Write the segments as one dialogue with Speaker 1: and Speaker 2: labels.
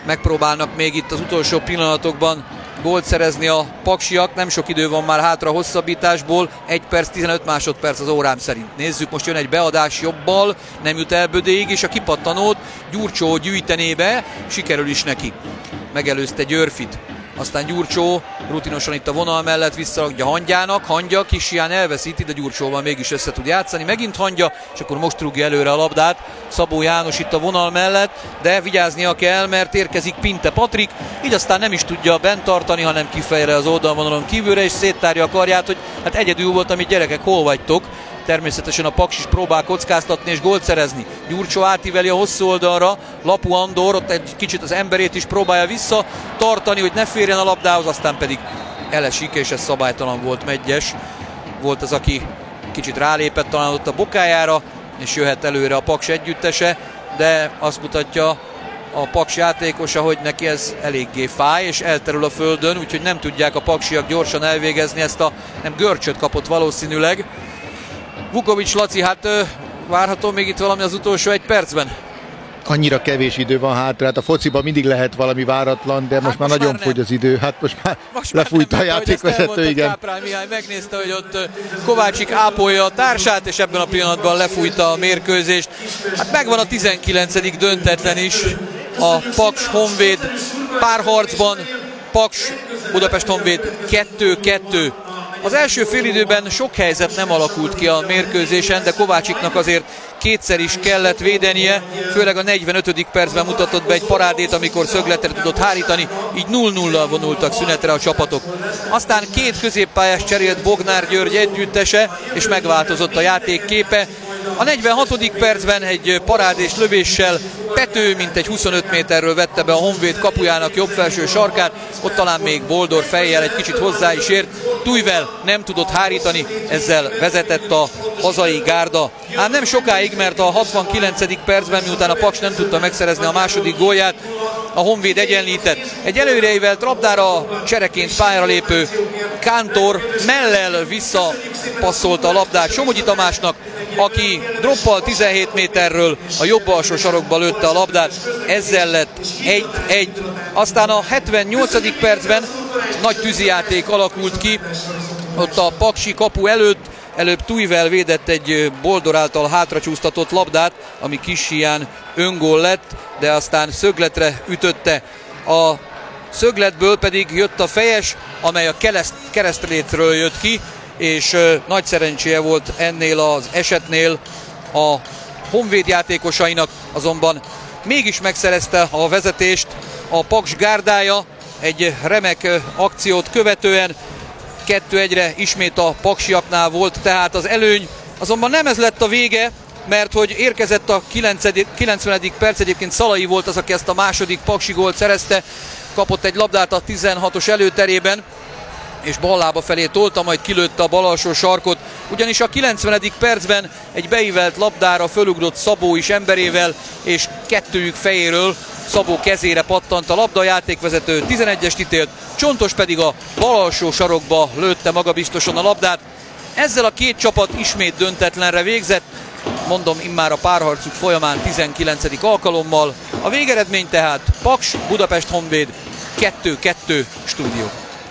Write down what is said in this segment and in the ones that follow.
Speaker 1: megpróbálnak még itt az utolsó pillanatokban gólt szerezni a paksiak. Nem sok idő van már hátra a hosszabbításból. 1 perc 15 másodperc az órám szerint. Nézzük, most jön egy beadás jobbal, nem jut el Bödéig, és a kipattanót Gyurcsó gyűjtené be, sikerül is neki. Megelőzte Györfit. Aztán Gyurcsó rutinosan itt a vonal mellett visszaadja Hangyának. Hangya Kisián elveszíti, de Gyurcsóval mégis össze tud játszani. Megint Hangya, és akkor most rúgja előre a labdát Szabó János itt a vonal mellett, de vigyáznia kell, mert érkezik Pinte Patrik, így aztán nem is tudja bent tartani, hanem kifejre az oldalvonalon kívülre, és széttárja a karját, hogy hát egyedül volt, amit gyerekek, hol vagytok. Természetesen a Paks is próbál kockáztatni és gólt szerezni. Gyurcsó átíveli a hosszú oldalra, Lapu Andor ott egy kicsit az emberét is próbálja vissza tartani, hogy ne férjen a labdához, aztán pedig elesik, és ez szabálytalan volt. Medgyes volt az, aki kicsit rálépett talán ott a bokájára, és jöhet előre a Paks együttese, de azt mutatja a Paks játékosa, hogy neki ez eléggé fáj, és elterül a földön, úgyhogy nem tudják a paksiak gyorsan elvégezni ezt a, nem, görcsöt kapott valószínűleg. Vukovics Laci, hát várható még itt valami az utolsó 1 percben?
Speaker 2: Annyira kevés idő van hátra, hát a fociban mindig lehet valami váratlan, de most már nagyon fogy az idő, hát most már lefújta a játékvezető, igen.
Speaker 1: Káprán Mihály megnézte, hogy ott Kovácsik ápolja a társát, és ebben a pillanatban lefújta a mérkőzést. Hát megvan a 19. döntetlen is a Paks Honvéd párharcban. Paks Budapest Honvéd 2-2. Az első félidőben sok helyzet nem alakult ki a mérkőzésen, de Kovácsiknak azért kétszer is kellett védenie, főleg a 45. percben mutatott be egy parádét, amikor szögletre tudott hárítani, így 0-0-al vonultak szünetre a csapatok. Aztán 2 középpályás cserélt Bognár György együttese, és megváltozott a játék képe. A 46. percben egy parádés lövéssel Pető mintegy 25 méterről vette be a Honvéd kapujának jobb felső sarkát, ott talán még Boldor fejjel egy kicsit hozzá is ért. Tujvel nem tudott hárítani, ezzel vezetett a hazai gárda. Ám nem sokáig, mert a 69. percben, miután a Paks nem tudta megszerezni a második gólját, a Honvéd egyenlített. Egy előreívelt labdára csereként pályára lépő Kántor mellel visszapasszolta a labdát Somogyi Tamásnak, aki droppal 17 méterről a jobb alsó sarokba lőtte a labdát, ezzel lett 1-1. Aztán a 78. percben nagy tűzijáték alakult ki, ott a paksi kapu előbb Tujvel védett egy Boldor által hátracsúsztatott labdát, ami Kisián öngól lett, de aztán szögletre ütötte. A szögletből pedig jött a fejes, amely a keresztlétről jött ki, és nagy szerencséje volt ennél az esetnél a Honvéd játékosainak, azonban mégis megszerezte a vezetést a Paks gárdája egy remek akciót követően. 2-1-re ismét a paksiaknál volt tehát az előny, azonban nem ez lett a vége, mert hogy érkezett a 90. perc, egyébként Szalai volt az, aki ezt a második paksi gólt szerezte, kapott egy labdát a 16-os előterében, és ballába felé tolta, majd kilőtte a bal alsó sarkot, ugyanis a 90. percben egy beívelt labdára fölugrott Szabó is emberével, és kettőjük fejéről Szabó kezére pattant a labda, a játékvezető 11-est ítélt, Csontos pedig a bal alsó sarokba lőtte magabiztosan a labdát. Ezzel a két csapat ismét döntetlenre végzett, mondom, immár a párharcuk folyamán 19. alkalommal. A végeredmény tehát Paks Budapest Honvéd 2-2 stúdió.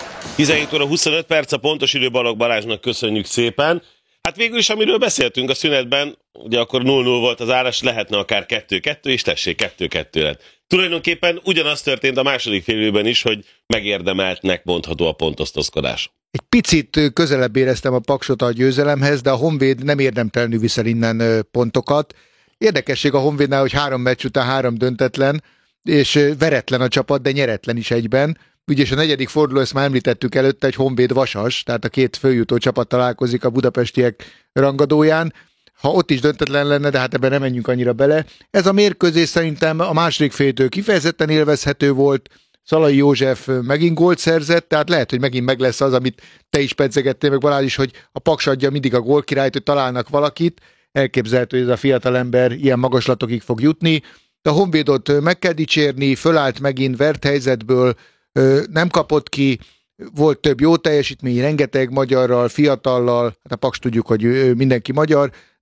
Speaker 3: 17 óra 25 perc a pontos idő, Balogh Balázsnak köszönjük szépen. Hát végül is, amiről beszéltünk a szünetben, ugye akkor 0-0 volt az árás, lehetne akár 2-2, és tessék, 2-2 lett. Tulajdonképpen ugyanaz történt a második félidőben is, hogy megérdemeltnek mondható a pontosztozkodás.
Speaker 2: Egy picit közelebb éreztem a Paksot a győzelemhez, de a Honvéd nem érdemtelenül viszel innen pontokat. Érdekesség a Honvédnál, hogy 3 meccs után 3 döntetlen, és veretlen a csapat, de nyeretlen is egyben. Ugye a 4. forduló, ezt már említettük előtte, egy Honvéd Vasas, tehát a 2 főjutó csapat találkozik a budapestiek rangadóján. Ha ott is döntetlen lenne, de hát ebben nem menjünk annyira bele. Ez a mérkőzés szerintem a második féltől kifejezetten élvezhető volt. Szalai József megint gólt szerzett, tehát lehet, hogy megint meg lesz az, amit te is pedzegettél, meg Balázs is, hogy a Paks adja mindig a gólkirályt, hogy találnak valakit. Elképzelhető, hogy ez a fiatalember ilyen magaslatokig fog jutni. De a Honvédot meg kell dicsérni, fölállt megint vert helyzetből, nem kapott ki, volt több jó teljesítmény, rengeteg magyarral, fiatallal, hát a Paks tudjuk, hogy mindenki magyar,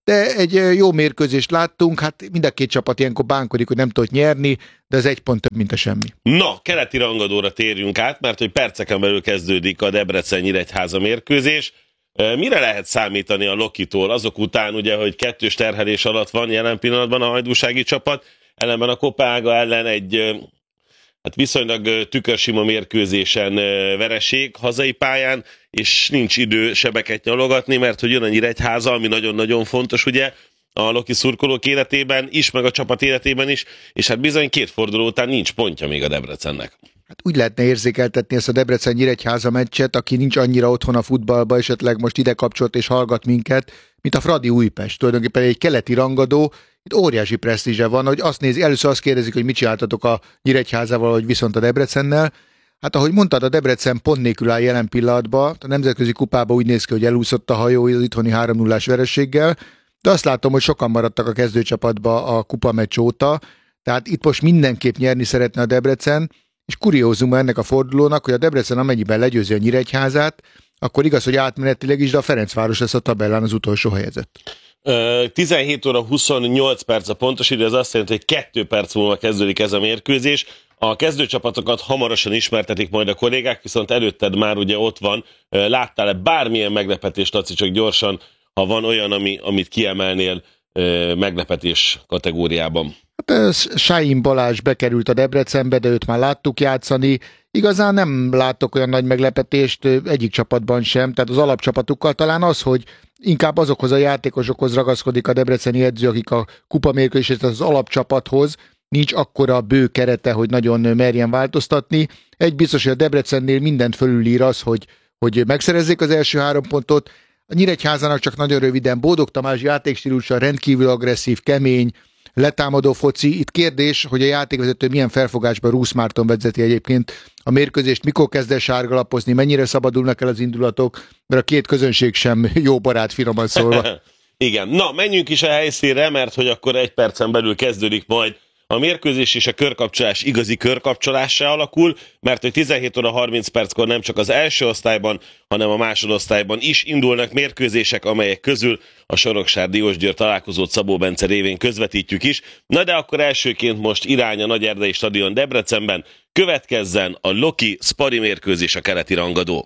Speaker 2: de egy jó mérkőzést láttunk, hát mind a két csapat ilyenkor bánkodik, hogy nem tudott nyerni, de ez 1 pont több, mint a semmi.
Speaker 3: Na, keleti rangadóra térjünk át, mert hogy perceken belül kezdődik a Debrecen-Nyíregyháza mérkőzés. Mire lehet számítani a Lokitól azok után, ugye, hogy 2-s terhelés alatt van jelen pillanatban a hajdúsági csapat, ellenben a Kopága ellen egy hát viszonylag tükörsima mérkőzésen vereség hazai pályán, és nincs idő sebeket nyalogatni, mert hogy jön a Nyíregyháza, ami nagyon-nagyon fontos, ugye, a Loki szurkolók életében is, meg a csapat életében is, és hát bizony 2 forduló után nincs pontja még a Debrecennek.
Speaker 2: Hát úgy lehetne érzékeltetni ezt a Debrecen-Nyíregyháza meccset, aki nincs annyira otthon a futballba, esetleg most ide kapcsolt és hallgat minket, mint a Fradi Újpest. Tulajdonképpen egy keleti rangadó, itt óriási presztízse van, hogy először azt kérdezik, hogy mit csináltatok a Nyíregyházával, vagy viszont a Debrecennel. Hát ahogy mondtad, a Debrecen pont nélkül áll jelen pillanatban, a nemzetközi kupában úgy néz ki, hogy elúszott a hajó az itthoni 3-0-ás vereséggel, de azt látom, hogy sokan maradtak a kezdőcsapatba a kupameccs óta, tehát itt most mindenképp nyerni szeretne a Debrecen, és kuriózum ennek a fordulónak, hogy a Debrecen amennyiben legyőzi a Nyíregyházát, akkor igaz, hogy átmenetileg is, de a Ferencváros lesz a tabellán az utolsó helyezett.
Speaker 3: 17 óra 28 perc a pontos idő, ez azt jelenti, hogy 2 perc múlva kezdődik ez a mérkőzés. A kezdőcsapatokat hamarosan ismertetik majd a kollégák, viszont előtted már ugye ott van. Láttál-e bármilyen meglepetést, Laci, csak gyorsan, ha van olyan, amit kiemelnél meglepetés kategóriában?
Speaker 2: Hát Sáin Balázs bekerült a Debrecenbe, de őt már láttuk játszani. Igazán nem látok olyan nagy meglepetést egyik csapatban sem, tehát az alapcsapatukkal talán az, hogy inkább azokhoz a játékosokhoz ragaszkodik a debreceni edző, akik a kupamérkőzést az alapcsapathoz, nincs akkora bő kerete, hogy nagyon merjen változtatni. Egy biztos, hogy a Debrecennél mindent fölülír az, hogy megszerezzék az első 3 pontot. A Nyíregyházának csak nagyon röviden Bódog Tamás játékstílusa rendkívül agresszív, kemény, letámadó foci. Itt kérdés, hogy a játékvezető milyen felfogásban Rusz Márton vezeti egyébként a mérkőzést, mikor kezd el sárgalapozni, mennyire szabadulnak el az indulatok, mert a két közönség sem jó barát, finoman szólva.
Speaker 3: Igen, na menjünk is a helyszínre, mert hogy akkor 1 percen belül kezdődik majd a mérkőzés, és a körkapcsolás igazi körkapcsolássá alakul, mert hogy 17 óra 30 perckor nem csak az első osztályban, hanem a másodosztályban is indulnak mérkőzések, amelyek közül a Soroksári Diósgyőr találkozót Szabó Bence révén közvetítjük is. Na de akkor elsőként most irány a Nagyerdei Stadion Debrecenben, következzen a Loki Spari mérkőzés, a keleti rangadó.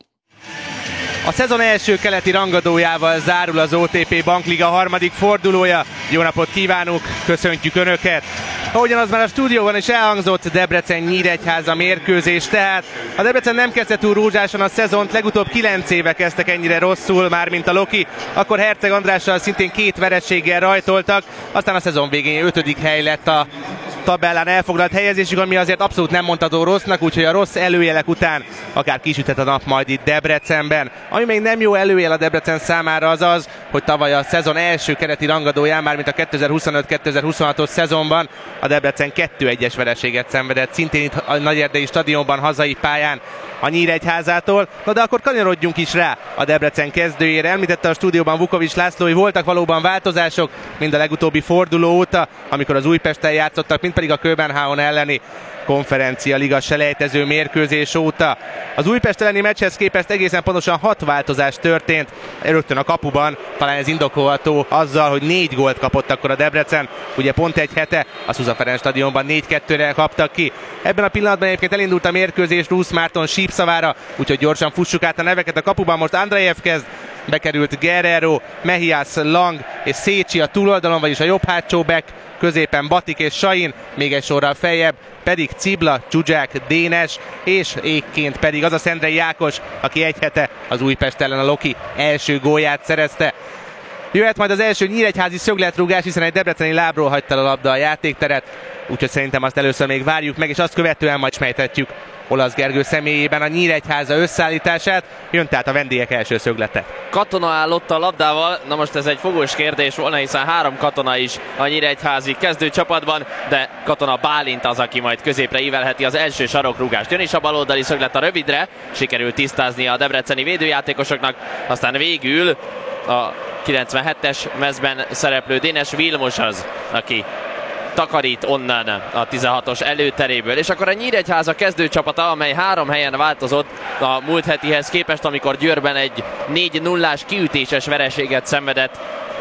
Speaker 4: A szezon első keleti rangadójával zárul az OTP Bankliga 3. fordulója. Jó napot kívánunk, köszöntjük Önöket! Ahogyan az már a stúdióban is elhangzott, Debrecen-Nyíregyháza mérkőzés, tehát a Debrecen nem kezdte túl rózsásan a szezont, legutóbb 9 éve kezdtek ennyire rosszul, már mint a Loki, akkor Herceg Andrással szintén 2 vereséggel rajtoltak, aztán a szezon végén 5. hely lett a tabellán elfoglalt helyezésük, ami azért abszolút nem mondható rossznak, úgyhogy a rossz előjelek után akár kisüthet a nap majd itt Debrecenben. Ami még nem jó előjel a Debrecen számára az az, hogy tavaly a szezon első keleti rangadóján, már mint a 2025-2026-os szezonban a Debrecen 2-1-es vereséget szenvedett, szintén itt a Nagyerdei Stadionban, hazai pályán a Nyíregyházától. Na de akkor kanyarodjunk is rá a Debrecen kezdőjére. Említette a stúdióban Vukovics László, hogy voltak valóban változások, mind a legutóbbi forduló óta, amikor az Újpesttel játszottak, mind pedig a Köbenhavn elleni konferencia liga selejtező mérkőzés óta. Az Újpest elleni meccshez képest egészen pontosan 6 változás történt rögtön a kapuban, talán ez indokolható azzal, hogy 4 gólt kapott akkor a Debrecen, ugye pont egy hete a Zusa Ferenc stadionban 4-2-re kaptak ki. Ebben a pillanatban egyébként elindult a mérkőzés Rusz Márton sípszavára, úgyhogy gyorsan fussuk át a neveket a kapuban. Most Andrejev kezd, bekerült Guerrero, Mehias, Lang és Szécsi a túloldalon, vagyis a jobb hátsó back, középen Batik és Sain, még egy sorral feljebb pedig Cibla, Csuzsák, Dénes, és égként pedig az a Szendrei Ákos, aki egy hete az Újpest ellen a Loki első gólját szerezte. Jöhet majd az első nyíregyházi szögletrúgás, hiszen egy debreceni lábról hagyta a labda a játékteret, úgyhogy szerintem azt először még várjuk meg, és azt követően majd ismertetjük Olasz Gergő személyében a Nyíregyháza összeállítását. Jön tehát a vendégek első szöglete.
Speaker 5: Katona állott a labdával, na most ez egy fogós kérdés volna, hiszen 3 katona is a nyíregyházi kezdőcsapatban, de Katona Bálint az, aki majd középre ívelheti az első sarokrúgást. Jön is a baloldali szöglet a rövidre, sikerült tisztázni a debreceni védőjátékosoknak, aztán végül a 97-es mezben szereplő Dénes Vilmos az, aki takarít onnan a 16-os előteréből. És akkor a Nyíregyháza kezdőcsapata, amely 3 helyen változott a múlt hetihez képest, amikor Győrben egy 4-0-ás kiütéses vereséget szenvedett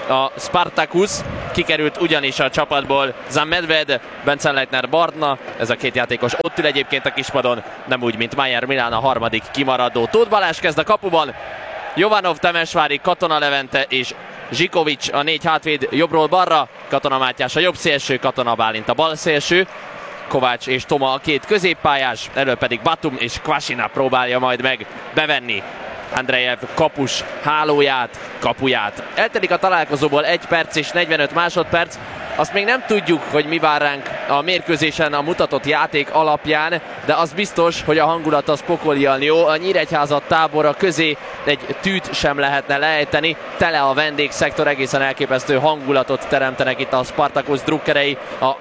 Speaker 5: a Spartacus, kikerült ugyanis a csapatból Zan Medved, Benzenleitner Barna, ez a két játékos ott ül egyébként a kispadon, nem úgy, mint Mayer Milán, a harmadik kimaradó. Tóth Balázs kezd a kapuban, Jovanov, Temesvári, Katona Levente és Zsikovics a négy hátvéd jobbról balra, Katona Mátyás a jobb szélső, Katona Bálint a bal szélső, Kovács és Toma a két középpályás, elől pedig Batum és Kvasina próbálja majd meg bevenni Andrejev kapus hálóját, kapuját. Eltelik a találkozóból 1 perc és 45 másodperc. Azt még nem tudjuk, hogy mi vár ránk a mérkőzésen a mutatott játék alapján, de az biztos, hogy a hangulat az pokolian jó. A Nyíregyháza tábora közé egy tűt sem lehetne lejteni. Tele a vendégszektor, egészen elképesztő hangulatot teremtenek itt a Spartacus drukkerei.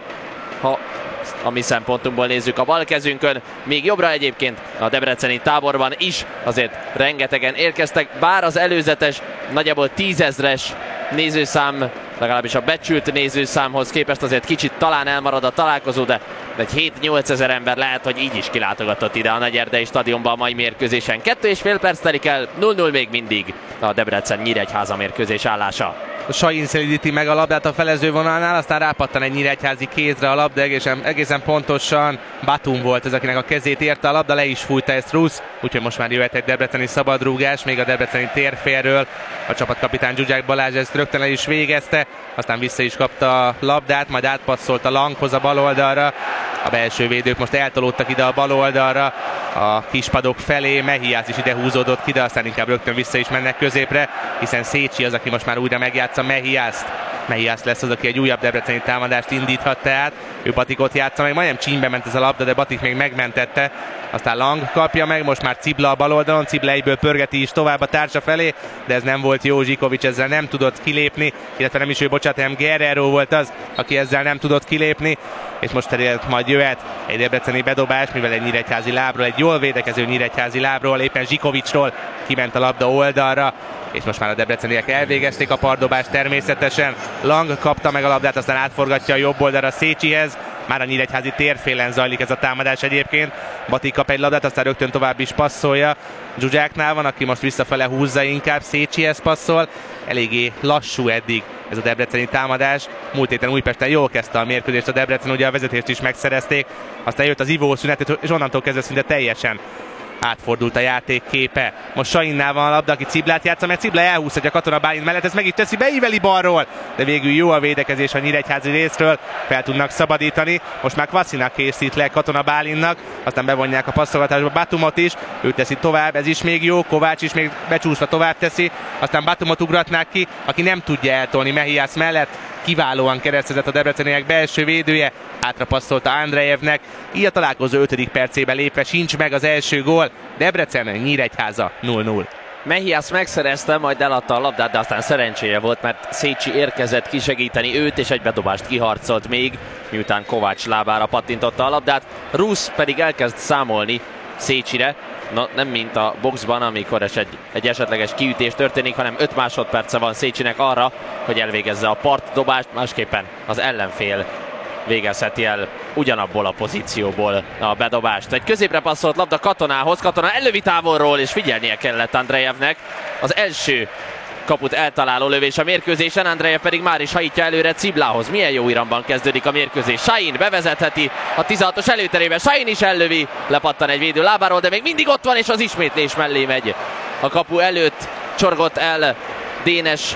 Speaker 5: A mi szempontunkból nézzük a bal kezünkön, még jobbra egyébként a debreceni táborban is azért rengetegen érkeztek, bár az előzetes nagyjából 10 000-es nézőszám, legalábbis a becsült nézőszámhoz képest azért kicsit talán elmarad a találkozó, de egy 7-8 ezer ember lehet, hogy így is kilátogatott ide a Nagyerdei stadionba a mai mérkőzésen. 2,5 perc telik el, 0-0 még mindig a Debrecen-Nyíregyháza mérkőzés állása.
Speaker 4: Sain szelíti meg a labdát a felezővonalnál, aztán rápattan egy nyíregyházi kézre a labda, egészen pontosan Batum volt ez, akinek a kezét érte a labda, le is fújta ezt Rusz, úgyhogy most már jöhet egy debreceni szabadrúgás, még a debreceni térfélről. A csapatkapitány Zsuzsák Balázs ezt rögtön el is végezte, aztán vissza is kapta a labdát, majd átpasszolt a Langhoz a bal oldalra. A belső védők most eltolódtak ide a bal oldalra, a kispadok felé, Mehiász is ide húzódott ki, de aztán inkább rögtön vissza is mennek középre, hiszen Szécsi az, aki most már újra megjátsza Mehiászt. Mehiász lesz az, aki egy újabb debreceni támadást indíthat tehát. Ő Batikot játsza meg, majdnem csínybe ment ez a labda, de Batik még megmentette. Aztán Lang kapja meg, most már Cibla a bal oldalon, Cibla egyből pörgeti is tovább a társa felé, de ez nem volt jó, Zsikovics ezzel nem tudott kilépni, illetve nem is ő, bocsánat, hanem Guerrero volt az, aki ezzel nem tudott kilépni, és most majd jöhet egy debreceni bedobás, mivel egy nyíregyházi lábról, egy jól védekező nyíregyházi lábról, éppen Zsikovicsról kiment a labda oldalra, és most már a debreceniek elvégezték a pardobást természetesen. Lang kapta meg a labdát, aztán átforgatja a jobb oldalra Szécsihez. Már a nyíregyházi térfélen zajlik ez a támadás egyébként. Batik kap egy labdát, aztán rögtön tovább is passzolja. Zsuzsáknál van, aki most visszafele húzza inkább, Szécsihez passzol. Eléggé lassú eddig ez a debreceni támadás. Múlt héten Újpesten jól kezdte a mérkőzést a Debrecen, ugye a vezetést is megszerezték. Aztán jött az ivószünet, és onnantól kezdve szinte teljesen átfordult a játék képe. Most Sainnál van a labda, aki Ciblát játsza, mert Cibla elhúzhatja Katona Bálint mellett, ez meg itt teszi, beíveli balról, de végül jó a védekezés a nyíregyházi részről, fel tudnak szabadítani. Most már Kvasina készít le Katona Bálintnak, aztán bevonják a passzolgatásba Batumot is, ő teszi tovább, ez is még jó, Kovács is még becsúszva tovább teszi, aztán Batumot ugratnák ki, aki nem tudja eltolni Mehiász mellett. Kiválóan keresztezett a debreceniek belső védője, hátrapasszolta Andrejevnek, így a találkozó 5. percében lépve sincs meg az első gól. Debrecen, Nyíregyháza 0-0.
Speaker 5: Mehiász megszerezte, majd eladta a labdát, de aztán szerencséje volt, mert Szécsi érkezett kisegíteni őt, és egy bedobást kiharcolt még, miután Kovács lábára pattintotta a labdát. Rusz pedig elkezd számolni Szécsire, nem mint a boxban, amikor egy esetleges kiütés történik, hanem 5 másodperce van Szécsinek arra, hogy elvégezze a partdobást, másképpen az ellenfél végezheti el ugyanabból a pozícióból a bedobást. Egy középre passzolt labda Katonához, Katona ellövi távolról, és figyelnie kellett Andrejevnek. Az első kaput eltaláló lövés a mérkőzésen, Andrejev pedig már is hajítja előre Ciblához. Milyen jó iramban kezdődik a mérkőzés. Sain bevezetheti a 16-os előterébe, Sain is ellövi, lepattan egy védő lábáról, de még mindig ott van, és az ismétlés mellé megy. A kapu előtt csorgott el Dénes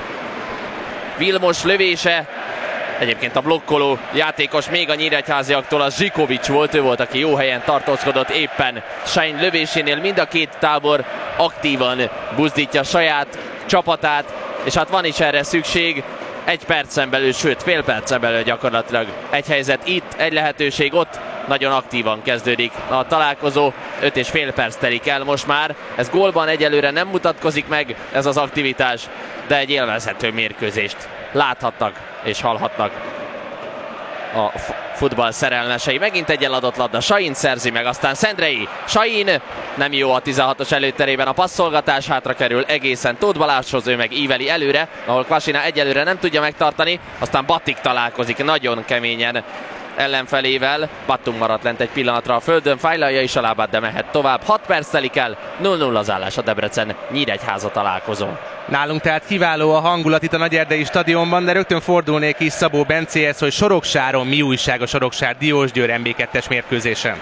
Speaker 5: Vilmos lövése. Egyébként a blokkoló játékos még a nyíregyháziaktól az Zsikovics volt, ő volt, aki jó helyen tartózkodott éppen Sain lövésénél. Mind a két tábor aktívan buzdítja saját csapatát, és hát van is erre szükség. 1 percen belül, sőt fél percen belül gyakorlatilag egy helyzet itt, egy lehetőség ott. Nagyon aktívan kezdődik a találkozó, 5,5 perc telik el most már. Ez gólban egyelőre nem mutatkozik meg ez az aktivitás, de egy élvezhető mérkőzést láthatnak és hallhatnak a futball szerelmesei. Megint egy eladott labda, Sain szerzi meg, aztán Szendrei. Sain nem jó a 16-os előterében, a passzolgatás hátra kerül egészen Tóth Balázshoz, ő meg íveli előre, ahol Kvasina egyelőre nem tudja megtartani, aztán Batik találkozik nagyon keményen ellenfelével. Batum maradt lent egy pillanatra a földön, fájlalja is a lábát, de mehet tovább. 6 perc telik el, 0-0 az állás a Debrecen Nyíregyháza találkozó.
Speaker 4: Nálunk tehát kiváló a hangulat itt a Nagyerdei stadionban, de rögtön fordulnék is Szabó Bencéhez, hogy Soroksáron mi újság a Soroksár Diósgyőr MB2-es mérkőzésen.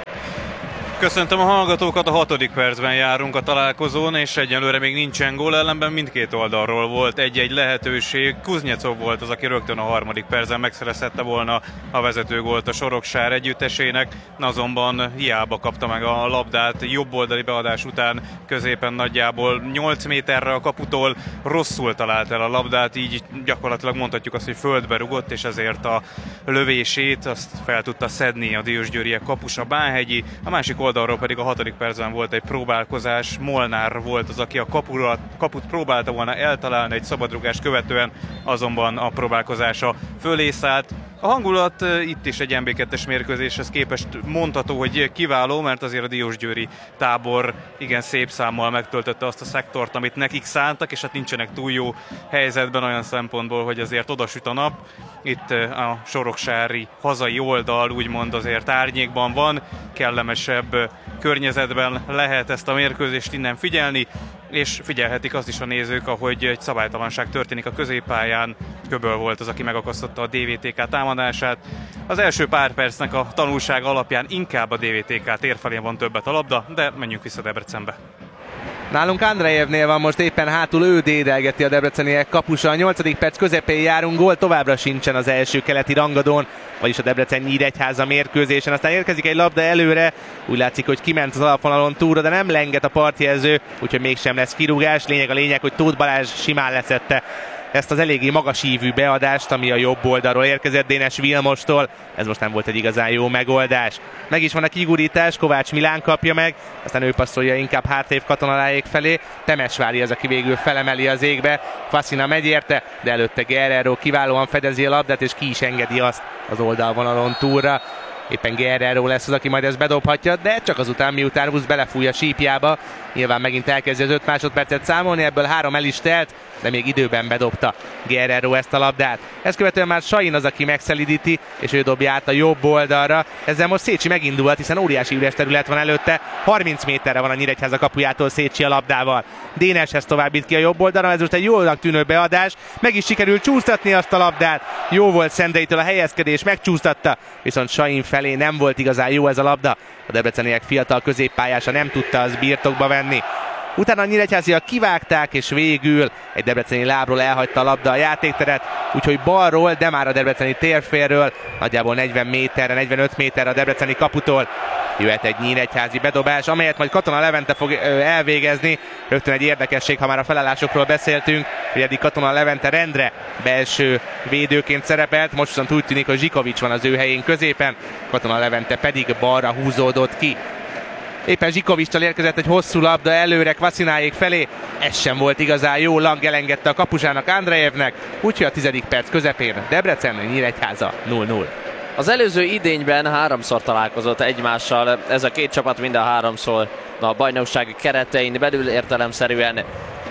Speaker 6: Köszöntöm a hallgatókat, a 6. percben járunk a találkozón, és egyelőre még nincsen gól, ellenben mindkét oldalról volt egy-egy lehetőség. Kuznyecov volt az, aki rögtön a 3. percben megszerezhette volna a vezetőgólt a Soroksár együttesének, azonban hiába kapta meg a labdát jobboldali beadás után, középen nagyjából 8 méterre a kaputól, rosszul talált el a labdát, így gyakorlatilag mondhatjuk azt, hogy földbe rugott, és ezért a lövését azt fel tudta szedni a diósgyőriek kapusa Bánhegyi. A másik oldalról pedig a 6. percben volt egy próbálkozás, Molnár volt az, aki a kaput próbálta volna eltalálni egy szabadrugást követően, azonban a próbálkozása fölé szállt. A hangulat itt is egy MB2-es mérkőzéshez képest mondható, hogy kiváló, mert azért a diósgyőri tábor igen szép számmal megtöltötte azt a szektort, amit nekik szántak, és hát nincsenek túl jó helyzetben olyan szempontból, hogy azért odasüt a nap. Itt a soroksári hazai oldal úgymond azért árnyékban van, kellemesebb környezetben lehet ezt a mérkőzést innen figyelni, és figyelhetik azt is a nézők, ahogy egy szabálytalanság történik a középpályán. Köböl volt az, aki megakasztotta a DVTK támadását. Az első pár percnek a tanulság alapján inkább a DVTK tér felén van többet a labda, de menjünk vissza Debrecenbe.
Speaker 4: Nálunk Andrejevnél van most éppen hátul, ő dédelgeti a debreceniek kapusa. A 8. perc közepén járunk, gól továbbra sincsen az első keleti rangadón, vagyis a Debrecen-Nyíregyháza mérkőzésen. Aztán érkezik egy labda előre, úgy látszik, hogy kiment az alapvonalon túlra, de nem lenget a partjelző, úgyhogy mégsem lesz kirúgás. Lényeg, hogy Tóth Balázs simán leszette ezt az eléggé magas ívű beadást, ami a jobb oldalról érkezett Dénes Vilmostól. Ez most nem volt egy igazán jó megoldás. Meg is van a kigurítás, Kovács Milán kapja meg, aztán ő passzolja inkább hátrébb Katonaláék felé. Temesvári az, aki végül felemeli az égbe. Faszina megy érte, de előtte Guerrero kiválóan fedezi a labdát, és ki is engedi azt az oldalvonalon túlra. Éppen Guerrero lesz az, aki majd ezt bedobhatja, de csak azután, miután Rusz belefúj a sípjába. Nyilván megint elkezdi az 5 másodpercet számolni, ebből 3 el is telt, de még időben bedobta Guerrero ezt a labdát. Ezt követően már Sain az, aki megszelidíti, és ő dobja át a jobb oldalra. Ezzel most Szécsi megindulhat, hiszen óriási üres terület van előtte. 30 méterre van a Nyíregyháza kapujától Szécsi a labdával. Déneshez továbbít ki a jobb oldalra, ez most egy jól tűnő beadás. Meg is sikerült csúsztatni azt a labdát. Jó volt Szendeitől a helyezkedés, megcsúsztatta, viszont Sain felé nem volt igazán jó ez a labda. A debreceniek fiatal középpályása nem tudta az birtokba venni. Utána a nyíregyháziak kivágták, és végül egy debreceni lábról elhagyta a labda a játékteret, úgyhogy balról, de már a debreceni térfélről, nagyjából 40 méterre, 45 méterre a debreceni kaputól jöhet egy nyíregyházi bedobás, amelyet majd Katona Levente fog elvégezni. Rögtön egy érdekesség, ha már a felállásokról beszéltünk, hogy eddig Katona Levente rendre belső védőként szerepelt, most viszont úgy tűnik, hogy Zsikovics van az ő helyén középen, Katona Levente pedig balra húzódott ki. Éppen Zsikovicstól érkezett egy hosszú labda előre Kvaszináék felé, ez sem volt igazán jó, Lang elengedte a kapusának Andrejevnek, úgyhogy a 10. perc közepén Debrecen, Nyíregyháza 0-0.
Speaker 5: Az előző idényben 3-szor találkozott egymással, ez a két csapat mind a 3-szor a bajnokság keretein belül, értelemszerűen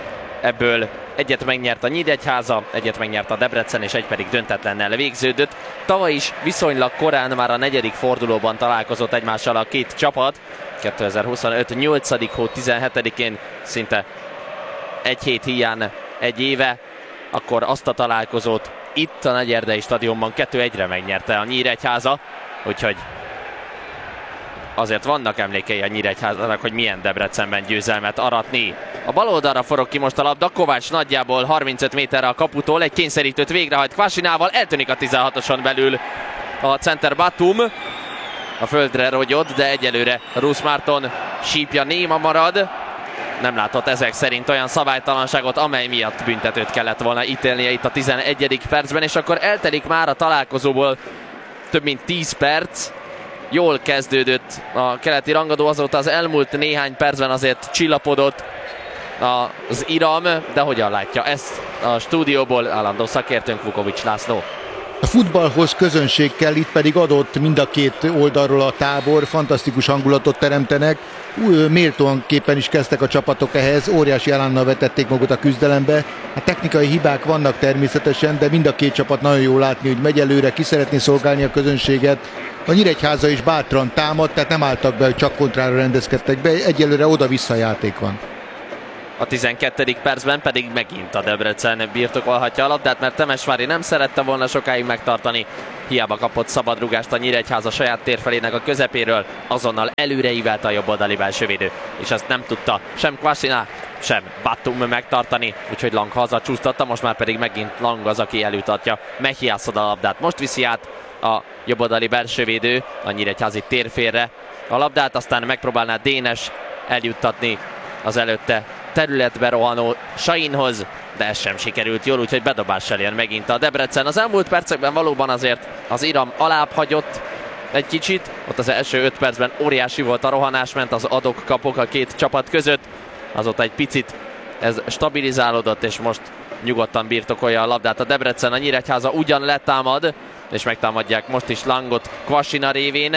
Speaker 5: ebből egyet megnyert a Nyíregyháza, egyet megnyert a Debrecen, és egy pedig döntetlennel végződött. Tavaly is viszonylag korán, már a 4. fordulóban találkozott egymással a két csapat. 2025. 8. hó 17-én, szinte egy hét hiány egy éve, akkor azt a találkozót itt a Nagyerdei stadionban 2-1-re megnyerte a Nyíregyháza, úgyhogy azért vannak emlékei a Nyíregyházának, hogy milyen Debrecenben győzelmet aratni. A bal oldalra forog ki most a labda, Kovács nagyjából 35 méterre a kaputól, egy kényszerítőt végrehajt Kvasinával, eltűnik a 16-oson belül a center Batum. A földre rogyott, de egyelőre Rusz Márton sípja néma marad. Nem látott ezek szerint olyan szabálytalanságot, amely miatt büntetőt kellett volna ítélnie itt a 11. percben, és akkor eltelik már a találkozóból több mint 10 perc. Jól kezdődött a keleti rangadó, azóta az elmúlt néhány percben azért csillapodott az iram, de hogyan látja ezt a stúdióból állandó szakértőnk Vukovics László?
Speaker 2: A futballhoz közönség kell, itt pedig adott mind a két oldalról a tábor, fantasztikus hangulatot teremtenek, méltóan képen is kezdtek a csapatok ehhez, óriási elánnal vetették magukat a küzdelembe. A technikai hibák vannak természetesen, de mind a két csapat nagyon jól látni, hogy megy előre, ki szeretné szolgálni a közönséget. A Nyíregyháza is bátran támad, tehát nem álltak be, hogy csak kontrára rendezkedtek be, egyelőre oda-vissza játék van.
Speaker 5: A 12. percben pedig megint a Debrecen birtokolhatja a labdát, mert Temesvári nem szerette volna sokáig megtartani. Hiába kapott szabadrugást a Nyíregyháza saját térfelének a közepéről, azonnal előreívelte a jobboldali belsővédő, és ezt nem tudta sem Kvasina, sem Batum megtartani, úgyhogy Lang hazacsúsztatta, most már pedig megint Lang az, aki előtartja Mehiászod a labdát. Most viszi át a jobboldali belsővédő a nyíregyházi térfélre a labdát, aztán megpróbálná Dénes eljuttatni az előtte területbe rohanó Sainhoz, de ez sem sikerült jól, úgyhogy bedobással jön megint a Debrecen. Az elmúlt percekben valóban azért az Iram alább hagyott egy kicsit, ott az első 5 percben óriási volt a rohanás, ment az adok-kapok a két csapat között, azóta egy picit ez stabilizálódott, és most nyugodtan birtokolja a labdát a Debrecen. A Nyíregyháza ugyan letámad, és megtámadják most is Langot Kvasina révén,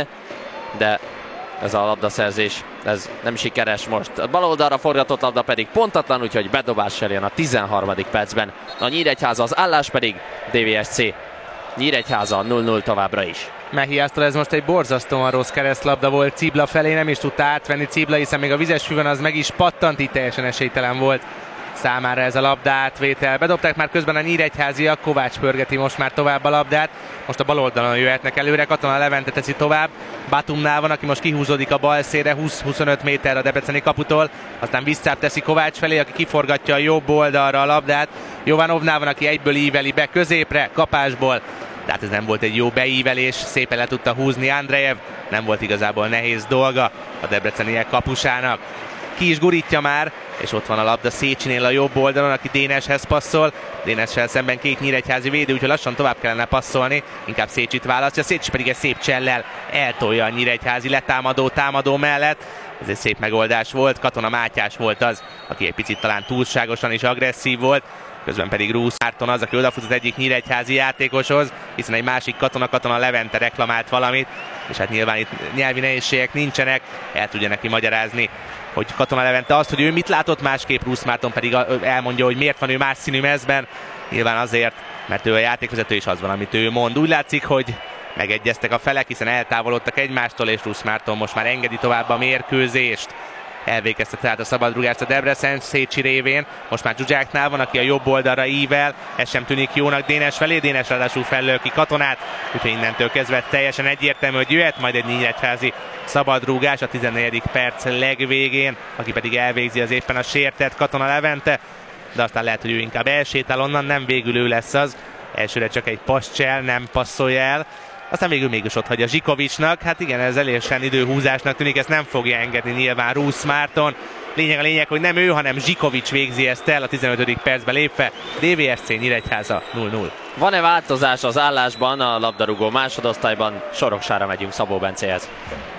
Speaker 5: de ez a labdaszerzés, ez nem sikeres most. A bal oldalra forgatott labda pedig pontatlan, úgyhogy bedobással jön a 13. percben. A Nyíregyháza, az állás pedig DVSC. Nyíregyháza 0-0 továbbra is.
Speaker 4: Mehiásztól ez most egy borzasztóan rossz keresztlabda volt Cibla felé, nem is tudta átvenni Cibla, hiszen még a vizes füvön az meg is pattant, így teljesen esélytelen volt számára ez a labda átvétel. Bedobták már közben a nyíregyháziak, Kovács pörgeti most már tovább a labdát. Most a bal oldalon jöhetnek előre, Katona Levente teszi tovább. Batumnál van, aki most kihúzódik a bal szélre, 20-25 méter a debreceni kaputól. Aztán visszább teszi Kovács felé, aki kiforgatja a jobb oldalra a labdát. Jovanovnál van, aki egyből íveli be középre, kapásból. De hát ez nem volt egy jó beívelés, szépen le tudta húzni Andrejev. Nem volt igazából nehéz dolga a debreceniek kapusának. Ki is gurítja már, és ott van a labda Szécsinél a jobb oldalon, aki Déneshez passzol. Dénessel szemben két nyíregyházi védő, úgyhogy lassan tovább kellene passzolni. Inkább Szécsit választja, Szécsi pedig egy szép csellel eltolja a nyíregyházi támadó mellett. Ez egy szép megoldás volt, Katona Mátyás volt az, aki egy picit talán túlságosan is agresszív volt. Közben pedig Rusz Márton az, aki odafut az egyik nyíregyházi játékoshoz, hiszen egy másik Katona Levente reklamált valamit, és hát nyilván itt nyelvi nehézségek nincsenek, el tudja neki magyarázni, hogy Katona Levente azt, hogy ő mit látott másképp, Rusz Márton pedig elmondja, hogy miért van ő más színű mezben. Nyilván azért, mert ő a játékvezető, és az van, amit ő mond. Úgy látszik, hogy megegyeztek a felek, hiszen eltávolodtak egymástól, és Rusz Márton most már engedi tovább a mérkőzést. Elvégezte tehát a szabadrugást a Debrecen Szécsi révén. Most már Zsuzsáknál van, aki a jobb oldalra ível. Ez sem tűnik jónak Dénes felé. Dénes ráadásul fellől ki Katonát. Úgyhogy innentől kezdve teljesen egyértelmű, hogy jöhet majd egy nyíregyházi szabadrúgás a 14. perc legvégén, aki pedig elvégzi az éppen a sértett Katona Levente. De aztán lehet, hogy ő inkább elsétál onnan, nem végül ő lesz az. Elsőre csak egy passzcsel, nem passzolja el. Aztán végül mégis ott hagyja Zsikovicsnak. Hát igen, ez elésen időhúzásnak tűnik, ezt nem fogja engedni nyilván Rusz Márton. Lényeg, hogy nem ő, hanem Zsikovics végzi ezt el a 15. percben lépve. DVSC Nyíregyháza 0-0.
Speaker 5: Van-e változás az állásban a labdarúgó másodosztályban? Soroksára megyünk Szabó Bencéhez.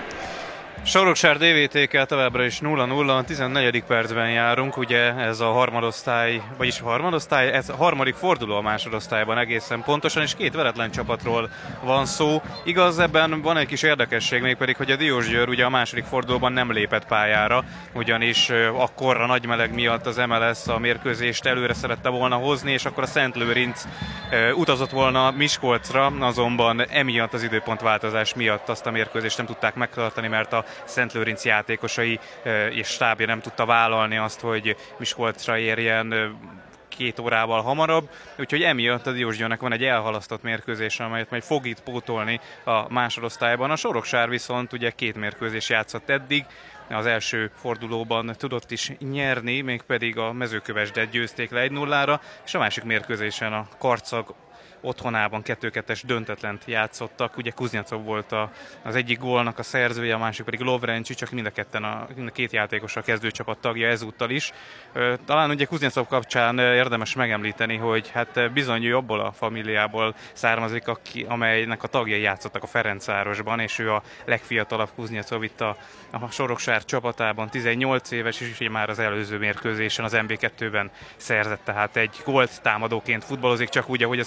Speaker 6: Soroksár DVTK továbbra is 0-0, a 14. percben járunk, ugye ez a harmadosztály, vagyis harmadosztály, ez a harmadik forduló a másodosztályban egészen pontosan, és két veretlen csapatról van szó. Igaz, ebben van egy kis érdekesség, mégpedig, hogy a Diósgyőr ugye a második fordulóban nem lépett pályára, ugyanis akkor a nagy meleg miatt az MLS a mérkőzést előre szerette volna hozni, és akkor a Szentlőrinc utazott volna Miskolcra, azonban emiatt az időpontváltozás miatt azt a mérkőzést nem tudták megtartani, mert a Szentlőrinc játékosai és stábja nem tudta vállalni azt, hogy Miskolcra érjen 2 órával hamarabb, úgyhogy emiatt a Diósgyőrnek van egy elhalasztott mérkőzés, amelyet majd fog itt pótolni a másodosztályban. A Soroksár viszont ugye 2 mérkőzés játszott eddig, az első fordulóban tudott is nyerni, mégpedig a Mezőkövesdet győzték le 1-0-ra, és a másik mérkőzésen a Karcag otthonában 2-2-es döntetlent játszottak. Ugye Kuznyacov volt az egyik gólnak a szerzője, a másik pedig Lovrencsi, csak mind a két játékos a kezdőcsapat tagja ezúttal is. Talán ugye Kuznyacov kapcsán érdemes megemlíteni, hogy hát bizony ő abból a familiából származik, amelynek a tagjai játszottak a Ferencvárosban, és ő a legfiatalabb Kuznyacov itt a Soroksár csapatában, 18 éves, és ugye már az előző mérkőzésen az MB2-ben szerzett tehát egy gólt, támadóként futballozik, csak úgy, ahogy az édesapja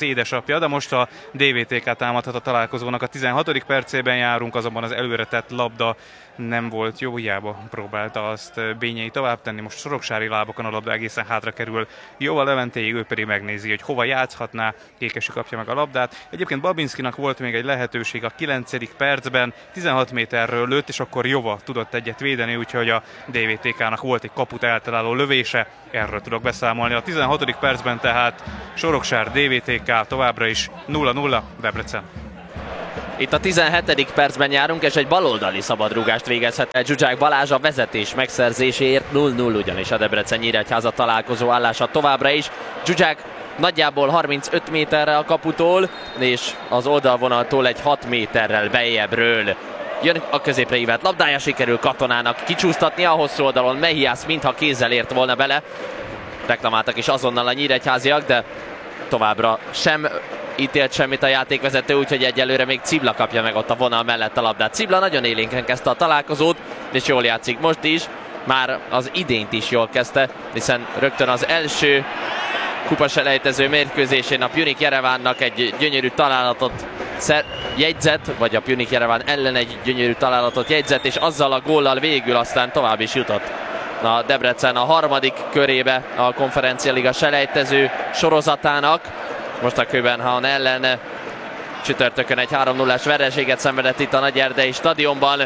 Speaker 6: kapja, de most a DVTK támadhat a találkozónak a 16. percében járunk, azonban az előre tett labda nem volt jó, hiába próbálta azt Bényei tovább tenni, most soroksári lábokon a labda egészen hátra kerül Jóval Leventéig, ő pedig megnézi, hogy hova játszhatná, Kékesi kapja meg a labdát. Egyébként Babinszkinak volt még egy lehetőség a 9. percben, 16 méterről lőtt, és akkor Jova tudott egyet védeni, úgyhogy a DVTK-nak volt egy kaput eltaláló lövése, erről tudok beszámolni. A 16. percben tehát Soroksár DVTK továbbra is 0-0 Debrecen.
Speaker 5: Itt a 17. percben járunk, és egy baloldali szabadrúgást végezhet el Zsuzsák Balázs a vezetés megszerzéséért. 0-0 ugyanis a Debrecen-Nyíregyháza találkozó állása továbbra is. Zsuzsák nagyjából 35 méterre a kaputól, és az oldalvonaltól egy 6 méterrel bejjebbről. Jön a középre ívelt labdája, sikerül Katonának kicsúsztatni a hosszú oldalon. Mehiász mintha kézzel ért volna bele. Reklamáltak is azonnal a nyíregyháziak, de továbbra sem ítélt semmit a játékvezető, úgyhogy egyelőre még Cibla kapja meg ott a vonal mellett a labdát. Cibla nagyon élénken kezdte a találkozót, és jól játszik most is. Már az idényt is jól kezdte, hiszen rögtön az első kupaselejtező mérkőzésén a Pjunik Jerevánnak egy gyönyörű találatot jegyzett, vagy a Pjunik Jereván ellen egy gyönyörű találatot jegyzett, és azzal a góllal végül aztán tovább is jutott a Debrecen a harmadik körébe a Konferencialiga selejtező sorozatának. Most a Köbenhavn ellen csütörtökön egy 3-0-as vereséget szenvedett itt a Nagyerdei stadionban.